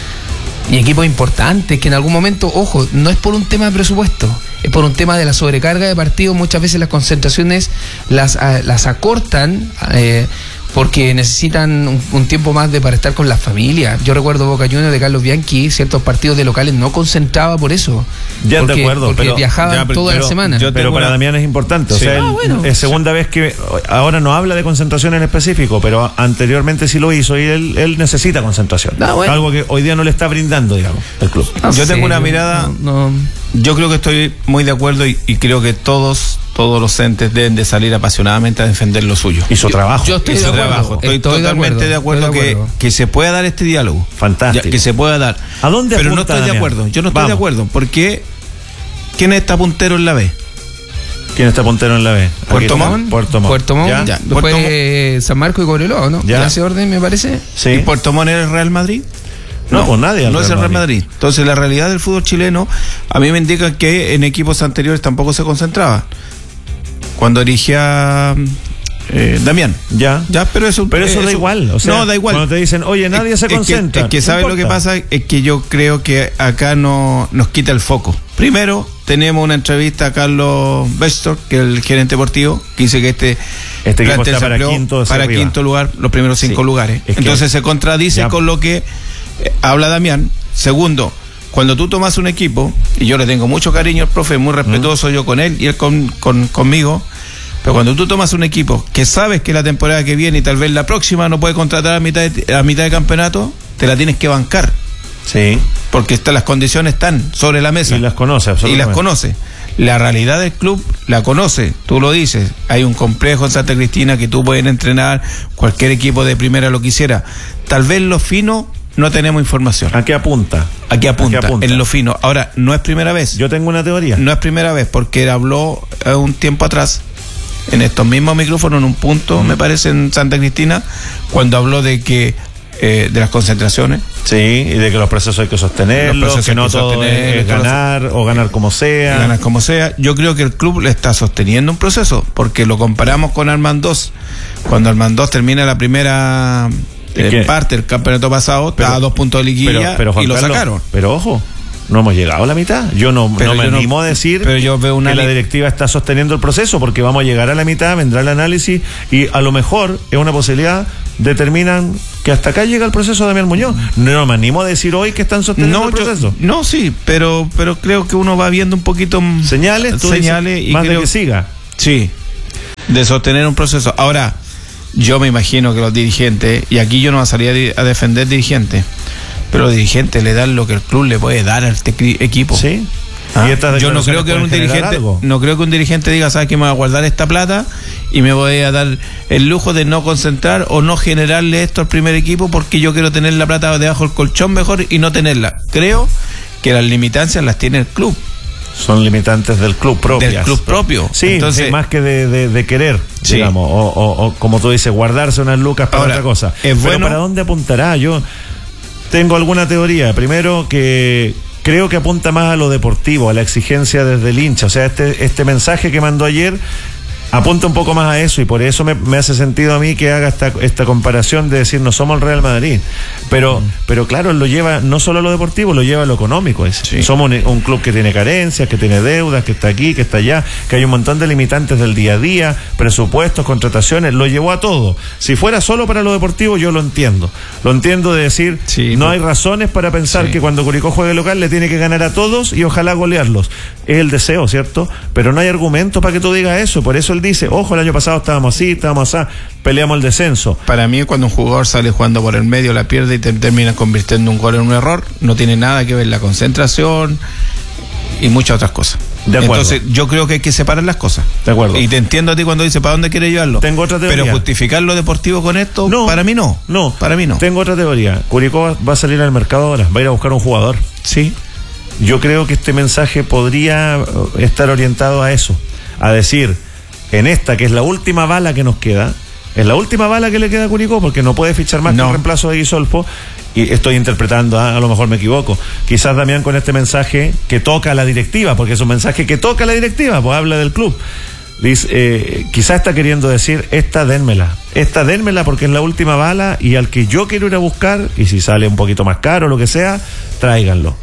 Y equipos importantes que en algún momento, ojo, no es por un tema de presupuesto, es por un tema de la sobrecarga de partidos. Muchas veces las concentraciones las, a, las acortan eh, porque necesitan un, un tiempo más de para estar con la familia. Yo recuerdo Boca Juniors de Carlos Bianchi, ciertos partidos de locales no concentraba por eso. Ya porque, de acuerdo, porque pero, viajaban ya, pero, toda pero, la semana. Pero para una... Damián es importante. O sí. sea, ah, bueno, es segunda sí. vez que ahora no habla de concentración en específico, pero anteriormente sí lo hizo y él, él necesita concentración. Ah, bueno. Algo que hoy día no le está brindando, digamos, el club. No yo sé, tengo una mirada. No, no. Yo creo que estoy muy de acuerdo y, y creo que todos. Todos los entes deben de salir apasionadamente a defender lo suyo. Y su trabajo. Yo estoy, y de, su acuerdo, trabajo. Estoy, estoy totalmente de acuerdo, de acuerdo, de acuerdo. Que, que se pueda dar este diálogo. Fantástico. Ya, que se pueda dar. ¿A dónde Pero apunta, no estoy Damián? de acuerdo. Yo no estoy Vamos. de acuerdo. Porque ¿quién está puntero en la B? ¿Quién está puntero en la B? Puerto Montt. Puerto Montt. Puerto Montt. Ya. Ya. Después Puerto Montt. San Marcos y Cobreloa, ¿no? Ya. ¿Ya ese orden me parece? Sí. ¿Y Puerto Montt es el Real Madrid? No, no, pues nadie. No es el Real Madrid. Madrid. Entonces la realidad del fútbol chileno a mí me indica que en equipos anteriores tampoco se concentraba. Cuando dirigía eh, Damián. Ya. Ya, pero eso, pero eso, eso da igual. O sea, no, da igual. Cuando te dicen, oye, nadie es, se concentra. Es que, es que no ¿sabe importa? lo que pasa? Es que yo creo que acá no nos quita el foco. Primero, tenemos una entrevista a Carlos Bestor, que es el gerente deportivo, que dice que este, este equipo está para, quinto, para quinto lugar, los primeros cinco sí. lugares. Es Entonces que, se contradice ya. con lo que eh, habla Damián. Segundo, cuando tú tomas un equipo, y yo le tengo mucho cariño al profe, muy respetuoso mm. yo con él y él con, con, conmigo, pero cuando tú tomas un equipo que sabes que la temporada que viene y tal vez la próxima no puede contratar a mitad de, a mitad de campeonato, te la tienes que bancar. Sí. Porque está, las condiciones están sobre la mesa. Y las conoce, absolutamente. Y las conoce. La realidad del club la conoce, tú lo dices. Hay un complejo en Santa Cristina que tú puedes entrenar, cualquier equipo de primera lo quisiera. Tal vez lo fino no tenemos información. ¿A qué apunta? ¿A qué apunta? ¿A qué apunta? En lo fino. Ahora, no es primera vez. Yo tengo una teoría. No es primera vez, porque él habló eh, un tiempo atrás, en estos mismos micrófonos, en un punto, mm. me parece, en Santa Cristina, cuando habló de que eh, de las concentraciones. Sí, y de que los procesos hay que sostenerlos, que no todo es, es ganar o ganar como sea. Ganar como sea. Yo creo que el club le está sosteniendo un proceso, porque lo comparamos con Armandós. Cuando Armandós termina la primera eh, parte del campeonato pasado, pero, estaba a dos puntos de liguilla pero, pero, y lo Carlos, sacaron. Pero ojo, no hemos llegado a la mitad. Yo no, no me animo no, a decir pero yo veo una que li- la directiva está sosteniendo el proceso, porque vamos a llegar a la mitad, vendrá el análisis y a lo mejor es una posibilidad, determinan que hasta acá llega el proceso de Damián Muñoz. No me animo a decir hoy que están sosteniendo no, el proceso. Yo, no, sí, pero pero creo que uno va viendo un poquito señales, tú señales dices, y más creo, de que siga. Sí, de sostener un proceso. Ahora, yo me imagino que los dirigentes, y aquí yo no salía a defender dirigentes, pero los dirigentes le dan lo que el club le puede dar a este equipo. Sí. ¿Ah? Yo no creo que un dirigente no creo que un dirigente diga, sabes que me voy a guardar esta plata y me voy a dar el lujo de no concentrar o no generarle esto al primer equipo porque yo quiero tener la plata debajo del colchón mejor y no tenerla. Creo que las limitancias las tiene el club. Son limitantes del club propio. Del club propio. Sí, entonces, sí, más que de, de, de querer, sí, digamos, o, o, o como tú dices, guardarse unas lucas para ahora, otra cosa. Es Pero bueno. ¿para dónde apuntará? Yo tengo alguna teoría. Primero, que creo que apunta más a lo deportivo, a la exigencia desde el hincha. O sea, este, este mensaje que mandó ayer apunta un poco más a eso, y por eso me, me hace sentido a mí que haga esta, esta comparación de decir no somos el Real Madrid, pero, mm. pero claro, él lo lleva no solo a lo deportivo, lo lleva a lo económico. Es, sí. Somos un, un club que tiene carencias, que tiene deudas, que está aquí, que está allá, que hay un montón de limitantes del día a día, presupuestos, contrataciones, lo llevó a todo. Si fuera solo para lo deportivo, yo lo entiendo, lo entiendo de decir, sí, no pues, hay razones para pensar sí. que cuando Curicó juegue local le tiene que ganar a todos y ojalá golearlos, es el deseo, ¿cierto? Pero no hay argumento para que tú digas eso, por eso él dice, ojo, el año pasado estábamos así, estábamos así, peleamos el descenso. Para mí, cuando un jugador sale jugando por el medio, la pierde y te termina convirtiendo un gol en un error, no tiene nada que ver la concentración y muchas otras cosas. De acuerdo. Entonces, yo creo que hay que separar las cosas. De acuerdo. Y te entiendo a ti cuando dices, ¿para dónde quieres llevarlo? Tengo otra teoría. Pero justificar lo deportivo con esto, no, para mí no. No, para mí no. Tengo otra teoría. Curicó va a salir al mercado ahora, va a ir a buscar un jugador. Sí. Yo creo que este mensaje podría estar orientado a eso, a decir, en esta que es la última bala que nos queda, es la última bala que le queda a Curicó, porque no puede fichar más no. que el reemplazo de Guisolfo, y estoy interpretando, ¿eh? A lo mejor me equivoco, quizás Damián con este mensaje que toca a la directiva, porque es un mensaje que toca a la directiva, pues habla del club, dice, eh, quizás está queriendo decir, esta dénmela, esta dénmela porque es la última bala, y al que yo quiero ir a buscar, y si sale un poquito más caro o lo que sea, tráiganlo.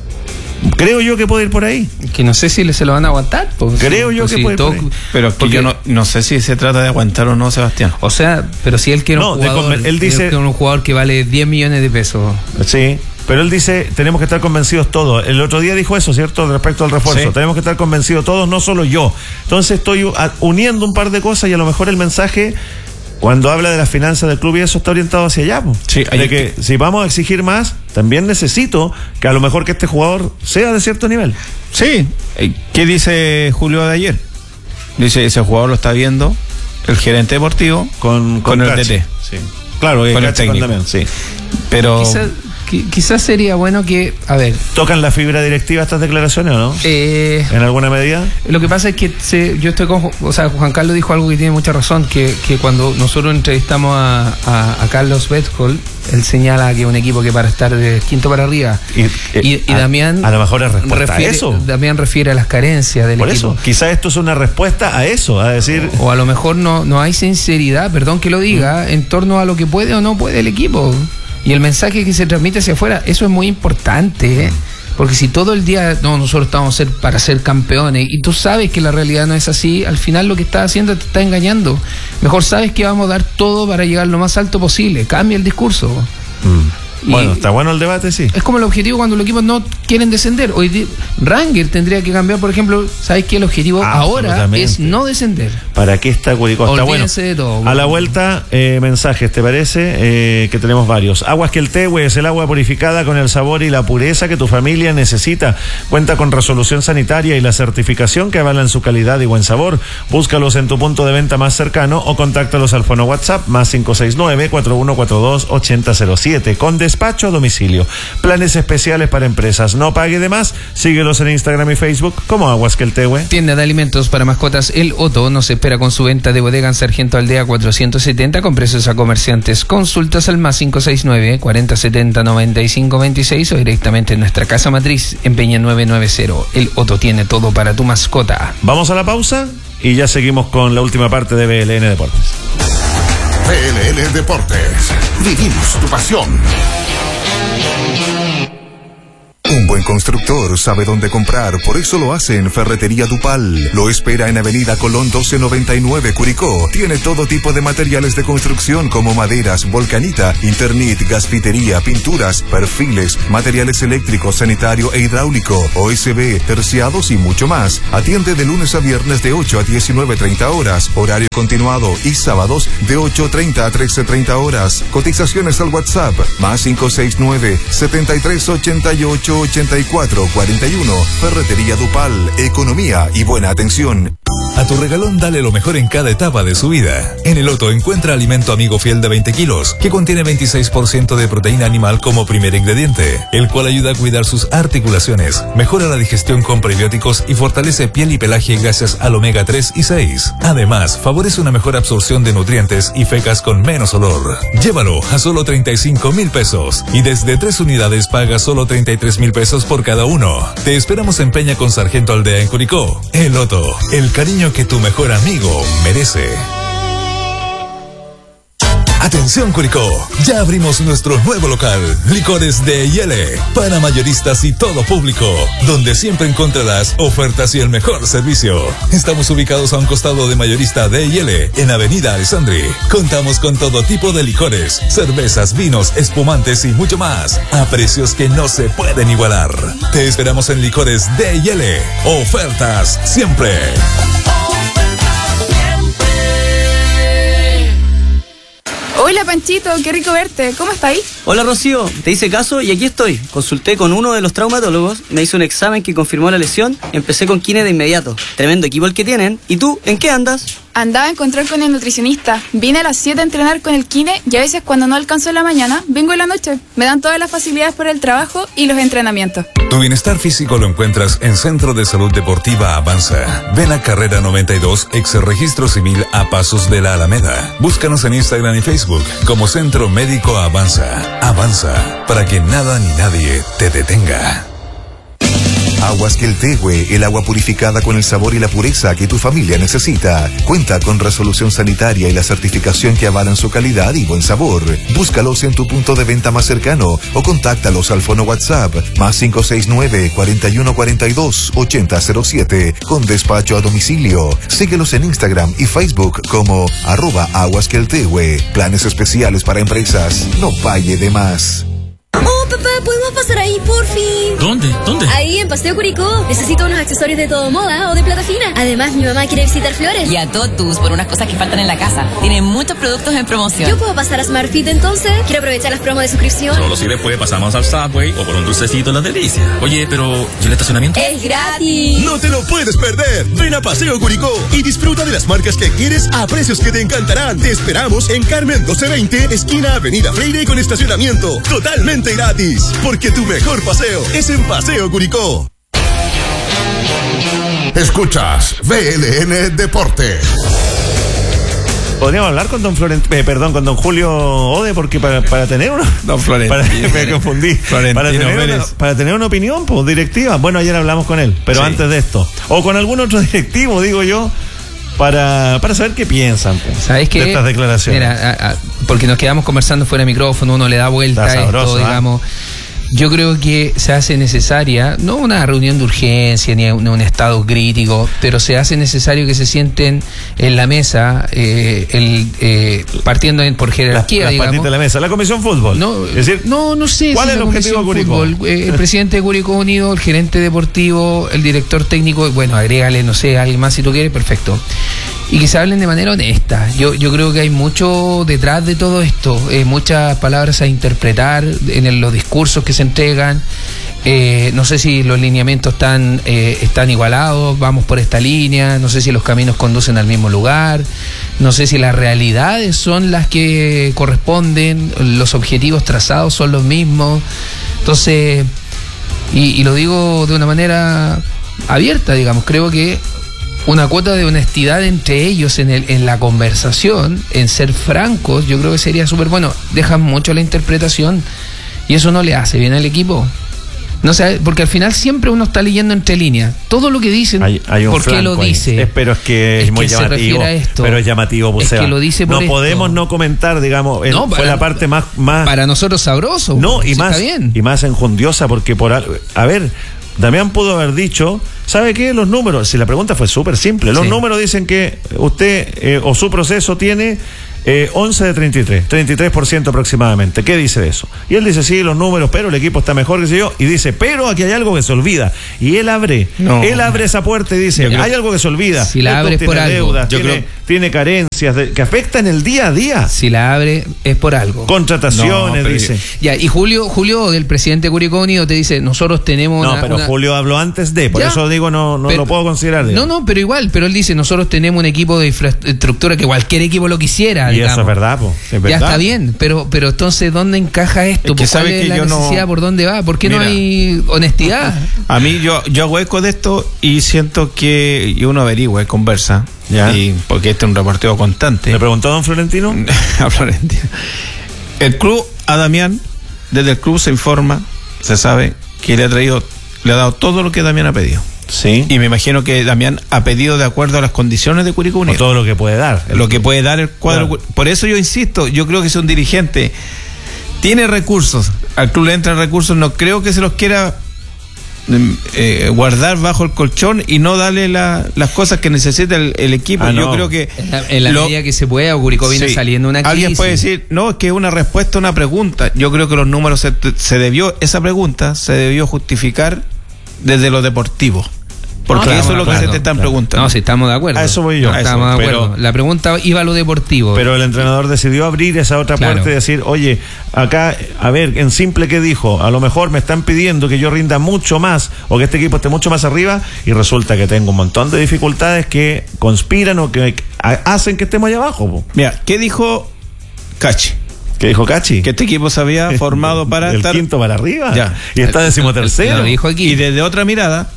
Creo yo que puede ir por ahí. Que no sé si se lo van a aguantar. Pues, Creo yo pues que si puede ir todo, por ahí. Pero que yo no, no sé si se trata de aguantar o no, Sebastián. O sea, pero si él quiere no, un jugador, él, él dice, un jugador que vale diez millones de pesos. Sí, pero él dice, tenemos que estar convencidos todos. El otro día dijo eso, ¿cierto? Respecto al refuerzo. Sí. Tenemos que estar convencidos todos, no solo yo. Entonces estoy uniendo un par de cosas y a lo mejor el mensaje, cuando habla de las finanzas del club y eso, está orientado hacia allá. Sí, de que, que si vamos a exigir más, también necesito que a lo mejor que este jugador sea de cierto nivel. Sí. ¿Qué dice Julio de ayer? Dice, ese jugador lo está viendo el gerente deportivo con, con, con el D T. Sí. Claro, con el técnico. También, sí. Pero quizás, quizás sería bueno que, a ver, ¿tocan la fibra directiva estas declaraciones o no? Eh, ¿En alguna medida? Lo que pasa es que se, yo estoy con, o sea, Juan Carlos dijo algo que tiene mucha razón, que, que cuando nosotros entrevistamos a, a, a Carlos Bedhol, él señala que un equipo que para estar de quinto para arriba, y, y, y a, Damián a lo mejor es respuesta refiere, a eso. Damián refiere a las carencias del Por equipo. Eso, quizás esto es una respuesta a eso, a decir, o, o a lo mejor no, no hay sinceridad, perdón que lo diga, mm. en torno a lo que puede o no puede el equipo. Y el mensaje que se transmite hacia afuera, eso es muy importante, ¿eh? Porque si todo el día, no, nosotros estamos ser, para ser campeones, y tú sabes que la realidad no es así, al final lo que estás haciendo te está engañando. Mejor sabes que vamos a dar todo para llegar lo más alto posible. Cambia el discurso. Mm. Bueno, está bueno el debate, sí. Es como el objetivo cuando los equipos no quieren descender. Hoy Ranger tendría que cambiar, por ejemplo, ¿sabes qué? El objetivo ahora es no descender. ¿Para qué está Curicó? Está bueno. De todo, bueno. A la vuelta, eh, mensajes, ¿te parece? Eh, que tenemos varios. Aguas Queltehue es el agua purificada con el sabor y la pureza que tu familia necesita. Cuenta con resolución sanitaria y la certificación que avalan su calidad y buen sabor. Búscalos en tu punto de venta más cercano o contáctalos al fono WhatsApp más cinco seis nueve, cuatro uno cuatro dos, ocho cero cero siete con despacho a domicilio. Planes especiales para empresas. No pague de más. Síguelos en Instagram y Facebook como Aguas Queltehue. Tienda de alimentos para mascotas El Otto nos espera con su venta de bodega en Sargento Aldea cuatrocientos setenta con precios a comerciantes. Consultas al más cinco seis nueve, cuarenta setenta, noventa y cinco veintiséis o directamente en nuestra casa matriz en Peña nueve noventa. El Otto tiene todo para tu mascota. Vamos a la pausa y ya seguimos con la última parte de B L N Deportes. B L N Deportes. Vivimos tu pasión. Un buen constructor sabe dónde comprar, por eso lo hace en Ferretería Dupal. Lo espera en Avenida Colón doce noventa y nueve, Curicó. Tiene todo tipo de materiales de construcción como maderas, volcanita, Internet, gasfitería, pinturas, perfiles, materiales eléctricos, sanitario e hidráulico, O S B, terciados y mucho más. Atiende de lunes a viernes de ocho a diecinueve treinta horas, horario continuado, y sábados de ocho treinta a trece treinta horas. Cotizaciones al WhatsApp, más cinco seis nueve, setenta y tres ochenta y ocho ochenta y cuatro cuarenta y uno. Ferretería Dupal, economía y buena atención. A tu regalón dale lo mejor en cada etapa de su vida. En el Otto encuentra alimento amigo fiel de veinte kilos, que contiene veintiséis por ciento de proteína animal como primer ingrediente, el cual ayuda a cuidar sus articulaciones, mejora la digestión con prebióticos y fortalece piel y pelaje gracias al omega tres y seis. Además, favorece una mejor absorción de nutrientes y fecas con menos olor. Llévalo a solo treinta y cinco mil pesos y desde tres unidades paga solo treinta y tres mil pesos por cada uno. Te esperamos en Peña con Sargento Aldea en Curicó. El Otto, el cariño que tu mejor amigo merece. Atención Curicó, ya abrimos nuestro nuevo local, Licores de Yele, para mayoristas y todo público, donde siempre encontrarás ofertas y el mejor servicio. Estamos ubicados a un costado de Mayorista de Yele, en Avenida Alessandri. Contamos con todo tipo de licores, cervezas, vinos, espumantes y mucho más, a precios que no se pueden igualar. Te esperamos en Licores de Yele, ofertas siempre. Hola Panchito, qué rico verte. ¿Cómo está ahí? Hola Rocío, te hice caso y aquí estoy. Consulté con uno de los traumatólogos, me hizo un examen que confirmó la lesión, empecé con kine de inmediato. Tremendo equipo el que tienen. ¿Y tú, en qué andas? Andaba a encontrar con el nutricionista. Vine a las siete a entrenar con el kine y a veces cuando no alcanzo en la mañana, vengo en la noche. Me dan todas las facilidades por el trabajo y los entrenamientos. Tu bienestar físico lo encuentras en Centro de Salud Deportiva Avanza. Ven a Carrera noventa y dos, ex Registro Civil a Pasos de la Alameda. Búscanos en Instagram y Facebook como Centro Médico Avanza. Avanza, para que nada ni nadie te detenga. Aguas Queltehue, el agua purificada con el sabor y la pureza que tu familia necesita. Cuenta con resolución sanitaria y la certificación que avalan su calidad y buen sabor. Búscalos en tu punto de venta más cercano o contáctalos al fono WhatsApp más cinco seis nueve, cuarenta y uno cuarenta y dos, ochenta cero siete con despacho a domicilio. Síguelos en Instagram y Facebook como arroba Aguas Queltehue. Planes especiales para empresas. No pague de más. Oh, papá, ¿podemos pasar ahí, por fin? ¿Dónde? ¿Dónde? Ahí, en Paseo Curicó. Necesito unos accesorios de todo moda o de plata fina. Además, mi mamá quiere visitar Flores. Y a Totus por unas cosas que faltan en la casa. Tienen muchos productos en promoción. ¿Yo puedo pasar a Smartfit entonces? Quiero aprovechar las promos de suscripción. Solo si después pasamos al Subway o por un dulcecito en la delicia. Oye, pero ¿y el estacionamiento? ¡Es gratis! ¡No te lo puedes perder! Ven a Paseo Curicó y disfruta de las marcas que quieres a precios que te encantarán. Te esperamos en Carmen doce veinte, esquina Avenida Freire con estacionamiento. Totalmente gratis. Porque tu mejor paseo es en Paseo Curicó. Escuchas V L N Deporte. Podríamos hablar con don Florent, eh, perdón, con don Julio Ode, porque para, para tener una... Don Florentino. Para, me confundí. Para tener, una, para tener una opinión, pues, directiva. Bueno, ayer hablamos con él, pero sí. Antes de esto. O con algún otro directivo, digo yo, para, para saber qué piensan, pues, ¿sabes qué? De estas declaraciones. Mira, a, a, porque nos quedamos conversando fuera de micrófono, uno le da vuelta a esto, digamos... ¿eh? Yo creo que se hace necesaria, no una reunión de urgencia ni un, un estado crítico, pero se hace necesario que se sienten en la mesa, eh, el, eh, partiendo en, por jerarquía, las, las digamos. de la mesa, la Comisión Fútbol. No, es decir, no, no sé. ¿cuál si es el objetivo de Curicó? Fútbol, eh, el presidente de Curicó Unido, el gerente deportivo, el director técnico, bueno, agrégale, no sé, alguien más si tú quieres, perfecto. Y que se hablen de manera honesta. Yo, yo creo que hay mucho detrás de todo esto, eh, muchas palabras a interpretar en el, los discursos que se entregan. Eh, no sé si los lineamientos están, eh, están igualados, vamos por esta línea, no sé si los caminos conducen al mismo lugar, no sé si las realidades son las que corresponden, los objetivos trazados son los mismos. Entonces, y, y lo digo de una manera abierta, digamos, creo que una cuota de honestidad entre ellos en, el, en la conversación, en ser francos, yo creo que sería súper bueno. Dejan mucho la interpretación y eso no le hace bien al equipo. No sé, porque al final siempre uno está leyendo entre líneas. Todo lo que dicen, hay, hay un ¿por qué lo dice? Es, pero es que es, es muy que llamativo. Se a esto. Pero es llamativo, pues, es que lo dice por no esto. podemos no comentar, digamos, el, no, para, fue la parte más, más para nosotros sabroso. No, y sí, más, y más enjundiosa, porque por a ver, Damián pudo haber dicho, ¿sabe qué? Los números, si la pregunta fue súper simple, los sí. números dicen que usted eh, o su proceso tiene Eh, once de treinta y tres, treinta y tres por ciento aproximadamente. ¿Qué dice de eso? Y él dice, sí, los números, pero el equipo está mejor, qué sé yo, y dice, pero aquí hay algo que se olvida. Y él abre, no. él abre esa puerta y dice, hay algo que se olvida. Si la abre es por algo. Deudas, yo tiene, creo... tiene carencias de, que afectan el día a día. Si la abre es por algo. Contrataciones, no, dice. Ya, y Julio, Julio del presidente Curicó Unido te dice, nosotros tenemos No, una, pero una... Julio habló antes de, por ya, eso digo, no, no pero, lo puedo considerar. Digamos. No, no, pero igual, pero él dice, nosotros tenemos un equipo de infraestructura que cualquier equipo lo quisiera. Y digamos. eso es verdad, po. Es ya está bien, pero pero entonces ¿dónde encaja esto? Es que ¿Cuál es que la yo necesidad? No... ¿Por dónde va? ¿Por qué Mira, no hay honestidad? A mí yo yo hago eco de esto y siento que y uno averigua y conversa, ¿ya? Y porque este es un reporteo constante. ¿Le preguntó a don Florentino? A Florentino. El club, a Damián, desde el club se informa, se sabe que le ha traído, le ha dado todo lo que Damián ha pedido. Sí. Y me imagino que Damián ha pedido de acuerdo a las condiciones de Curicó Unido. O todo lo que puede dar. Lo que puede dar el cuadro. Claro. Por eso yo insisto, yo creo que si un dirigente tiene recursos, al club le entran recursos, no creo que se los quiera eh, guardar bajo el colchón y no darle la, las cosas que necesita el, el equipo. Ah, yo no. creo que en la, en la lo, medida que se pueda, Curicó viene sí, saliendo una crisis. Alguien puede decir, no, es que es una respuesta a una pregunta. Yo creo que los números se, se debió, esa pregunta se debió justificar desde lo deportivo. Porque no, eso es lo acuerdo, que se te están claro. preguntando. No, si estamos de acuerdo. A eso voy yo. No, estamos eso, de acuerdo. Pero, la pregunta iba a lo deportivo. Pero el entrenador decidió abrir esa otra claro. puerta y decir, oye, acá, a ver, en simple, ¿qué dijo? A lo mejor me están pidiendo que yo rinda mucho más o que este equipo esté mucho más arriba y resulta que tengo un montón de dificultades que conspiran o que hacen que estemos allá abajo. Po. Mira, ¿qué dijo Cachi? ¿Qué dijo Cachi? Que este equipo se había formado para el estar... quinto para arriba. Ya. Y está decimotercero. Lo dijo aquí. Y desde otra mirada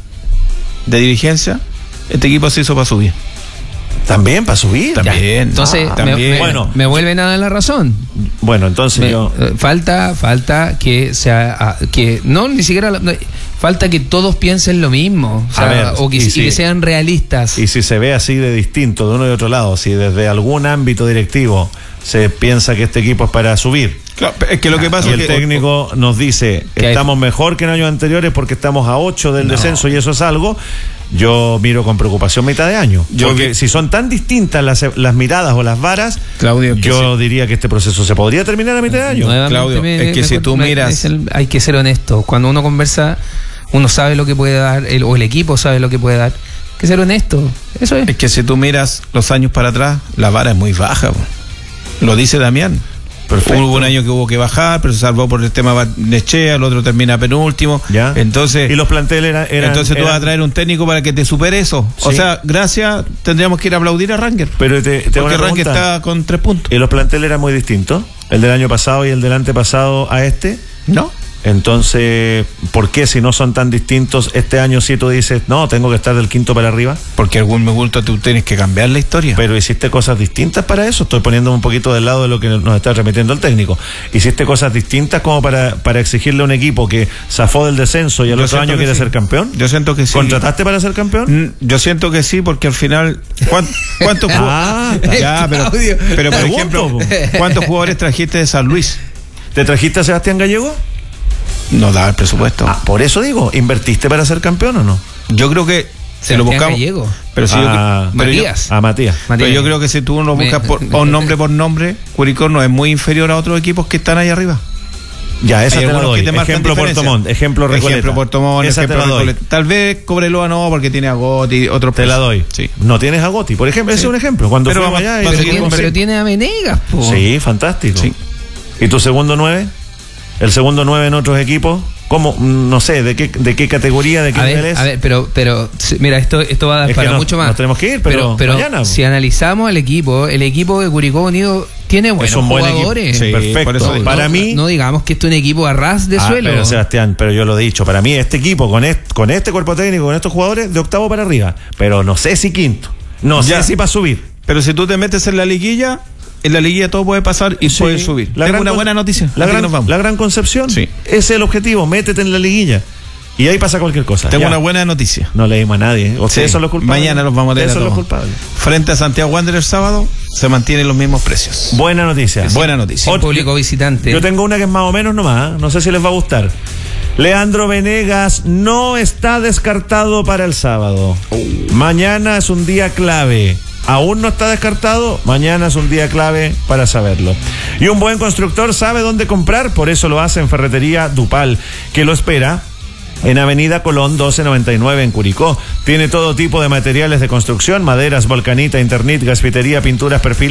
de dirigencia, este equipo se hizo para subir. También para subir. También. Ya. Entonces, ah, me, también. Me, bueno, me vuelven a dar la razón. Bueno, entonces me, yo. Eh, falta, falta que sea, que no ni siquiera no, falta que todos piensen lo mismo, o, sea, ver, o que, y y si, que sean realistas. Y si se ve así de distinto de uno y otro lado, si desde algún ámbito directivo se piensa que este equipo es para subir. Claro, es que lo que pasa y es el que el técnico nos dice estamos hay... mejor que en años anteriores porque estamos a ocho del no. descenso y eso es algo. Yo miro con preocupación mitad de año. Yo porque que... si son tan distintas las, las miradas o las varas, Claudio, yo sí. diría que este proceso se podría terminar a mitad de año. Claudio, me, es que me, si tú me, miras... el, hay que ser honesto. Cuando uno conversa, uno sabe lo que puede dar, el, o el equipo sabe lo que puede dar. Hay que ser honesto. Eso es. Es que si tú miras los años para atrás, la vara es muy baja. Bro. Lo dice Damián. Perfecto. Hubo un año que hubo que bajar, pero se salvó por el tema Nechea, el otro termina penúltimo. ¿Ya? Entonces, y los planteles eran, eran entonces tú eran... vas a traer un técnico para que te supere eso. Sí. O sea, gracias, tendríamos que ir a aplaudir a Ranger. Pero te, te porque Ranger está con tres puntos. ¿Y los planteles eran muy distintos? ¿El del año pasado y el del antepasado a este? No. Entonces, ¿por qué si no son tan distintos este año si tú dices, no, tengo que estar del quinto para arriba? Porque algún me gusta tú tienes que cambiar la historia. Pero hiciste cosas distintas para eso. Estoy poniéndome un poquito del lado de lo que nos está transmitiendo el técnico. Hiciste cosas distintas como para, para exigirle a un equipo que zafó del descenso y al yo otro año quiere sí. ser campeón. Yo siento que sí. ¿Contrataste para ser campeón? Yo siento que sí, porque al final ¿cuántos cuántos ah, ya, pero, pero por ejemplo, ¿cuántos jugadores trajiste de San Luis? ¿Te trajiste a Sebastián Gallego? No da el presupuesto. Ah, por eso digo, ¿invertiste para ser campeón o no? Yo creo que se lo buscamos. Gallego. Pero si a, yo, pero Matías. Yo, a Matías. Pero yo creo que si tú lo buscas por, o nombre por nombre, Curicó no es muy inferior a otros equipos que están ahí arriba. Ya, esa te la doy. Ejemplo Puerto Montt, ejemplo Recoleta. Ejemplo Puerto Montt, esa ejemplo te la doy. Recoleta. Tal vez Cobreloa no, porque tiene a Gotti, otros. Te la doy. Sí. No tienes a Gotti, por ejemplo, ese sí. es un ejemplo. Cuando pero fuimos allá. Pero, tiene, pero tiene a Venegas, po. Sí, fantástico. Sí. ¿Y tu segundo nueve? ¿El segundo nueve en otros equipos? ¿Cómo? No sé, ¿de qué, de qué categoría, de qué a nivel ver, es? A ver, pero, pero mira, esto, esto va a dar es para no, mucho más. Nos tenemos que ir, pero, pero, pero mañana. Si analizamos el equipo, el equipo de Curicó Unido tiene buenos un buen jugadores. Sí, perfecto. Eso, no, para no, mí... No digamos que esto es un equipo a ras de ah, suelo. Pero Sebastián, pero yo lo he dicho, para mí este equipo, con este, con este cuerpo técnico, con estos jugadores, de octavo para arriba. Pero no sé si quinto. No ya. sé si para subir. Pero si tú te metes en la liguilla... En la liguilla todo puede pasar y sí, puede subir. La Tengo gran, una buena noticia. La gran, la gran Concepción. Sí. Ese es el objetivo. Métete en la liguilla. Y ahí pasa cualquier cosa. Tengo Ya. una buena noticia. No leímos a nadie. Ustedes Sí, son los culpables. mañana los vamos a leer Ustedes a son los todos. culpables. Frente a Santiago Wanderers sábado se mantienen los mismos precios. Buena noticia. Buena noticia. Sin público visitante. Yo tengo una que es más o menos nomás, ¿eh? No sé si les va a gustar. Leandro Venegas no está descartado para el sábado. Mañana es un día clave. Aún no está descartado, mañana es un día clave para saberlo. Y un buen constructor sabe dónde comprar, por eso lo hace en Ferretería Dupal, que lo espera en Avenida Colón doce noventa y nueve en Curicó. Tiene todo tipo de materiales de construcción, maderas, volcanita, Internit, gasfitería, pinturas, perfil.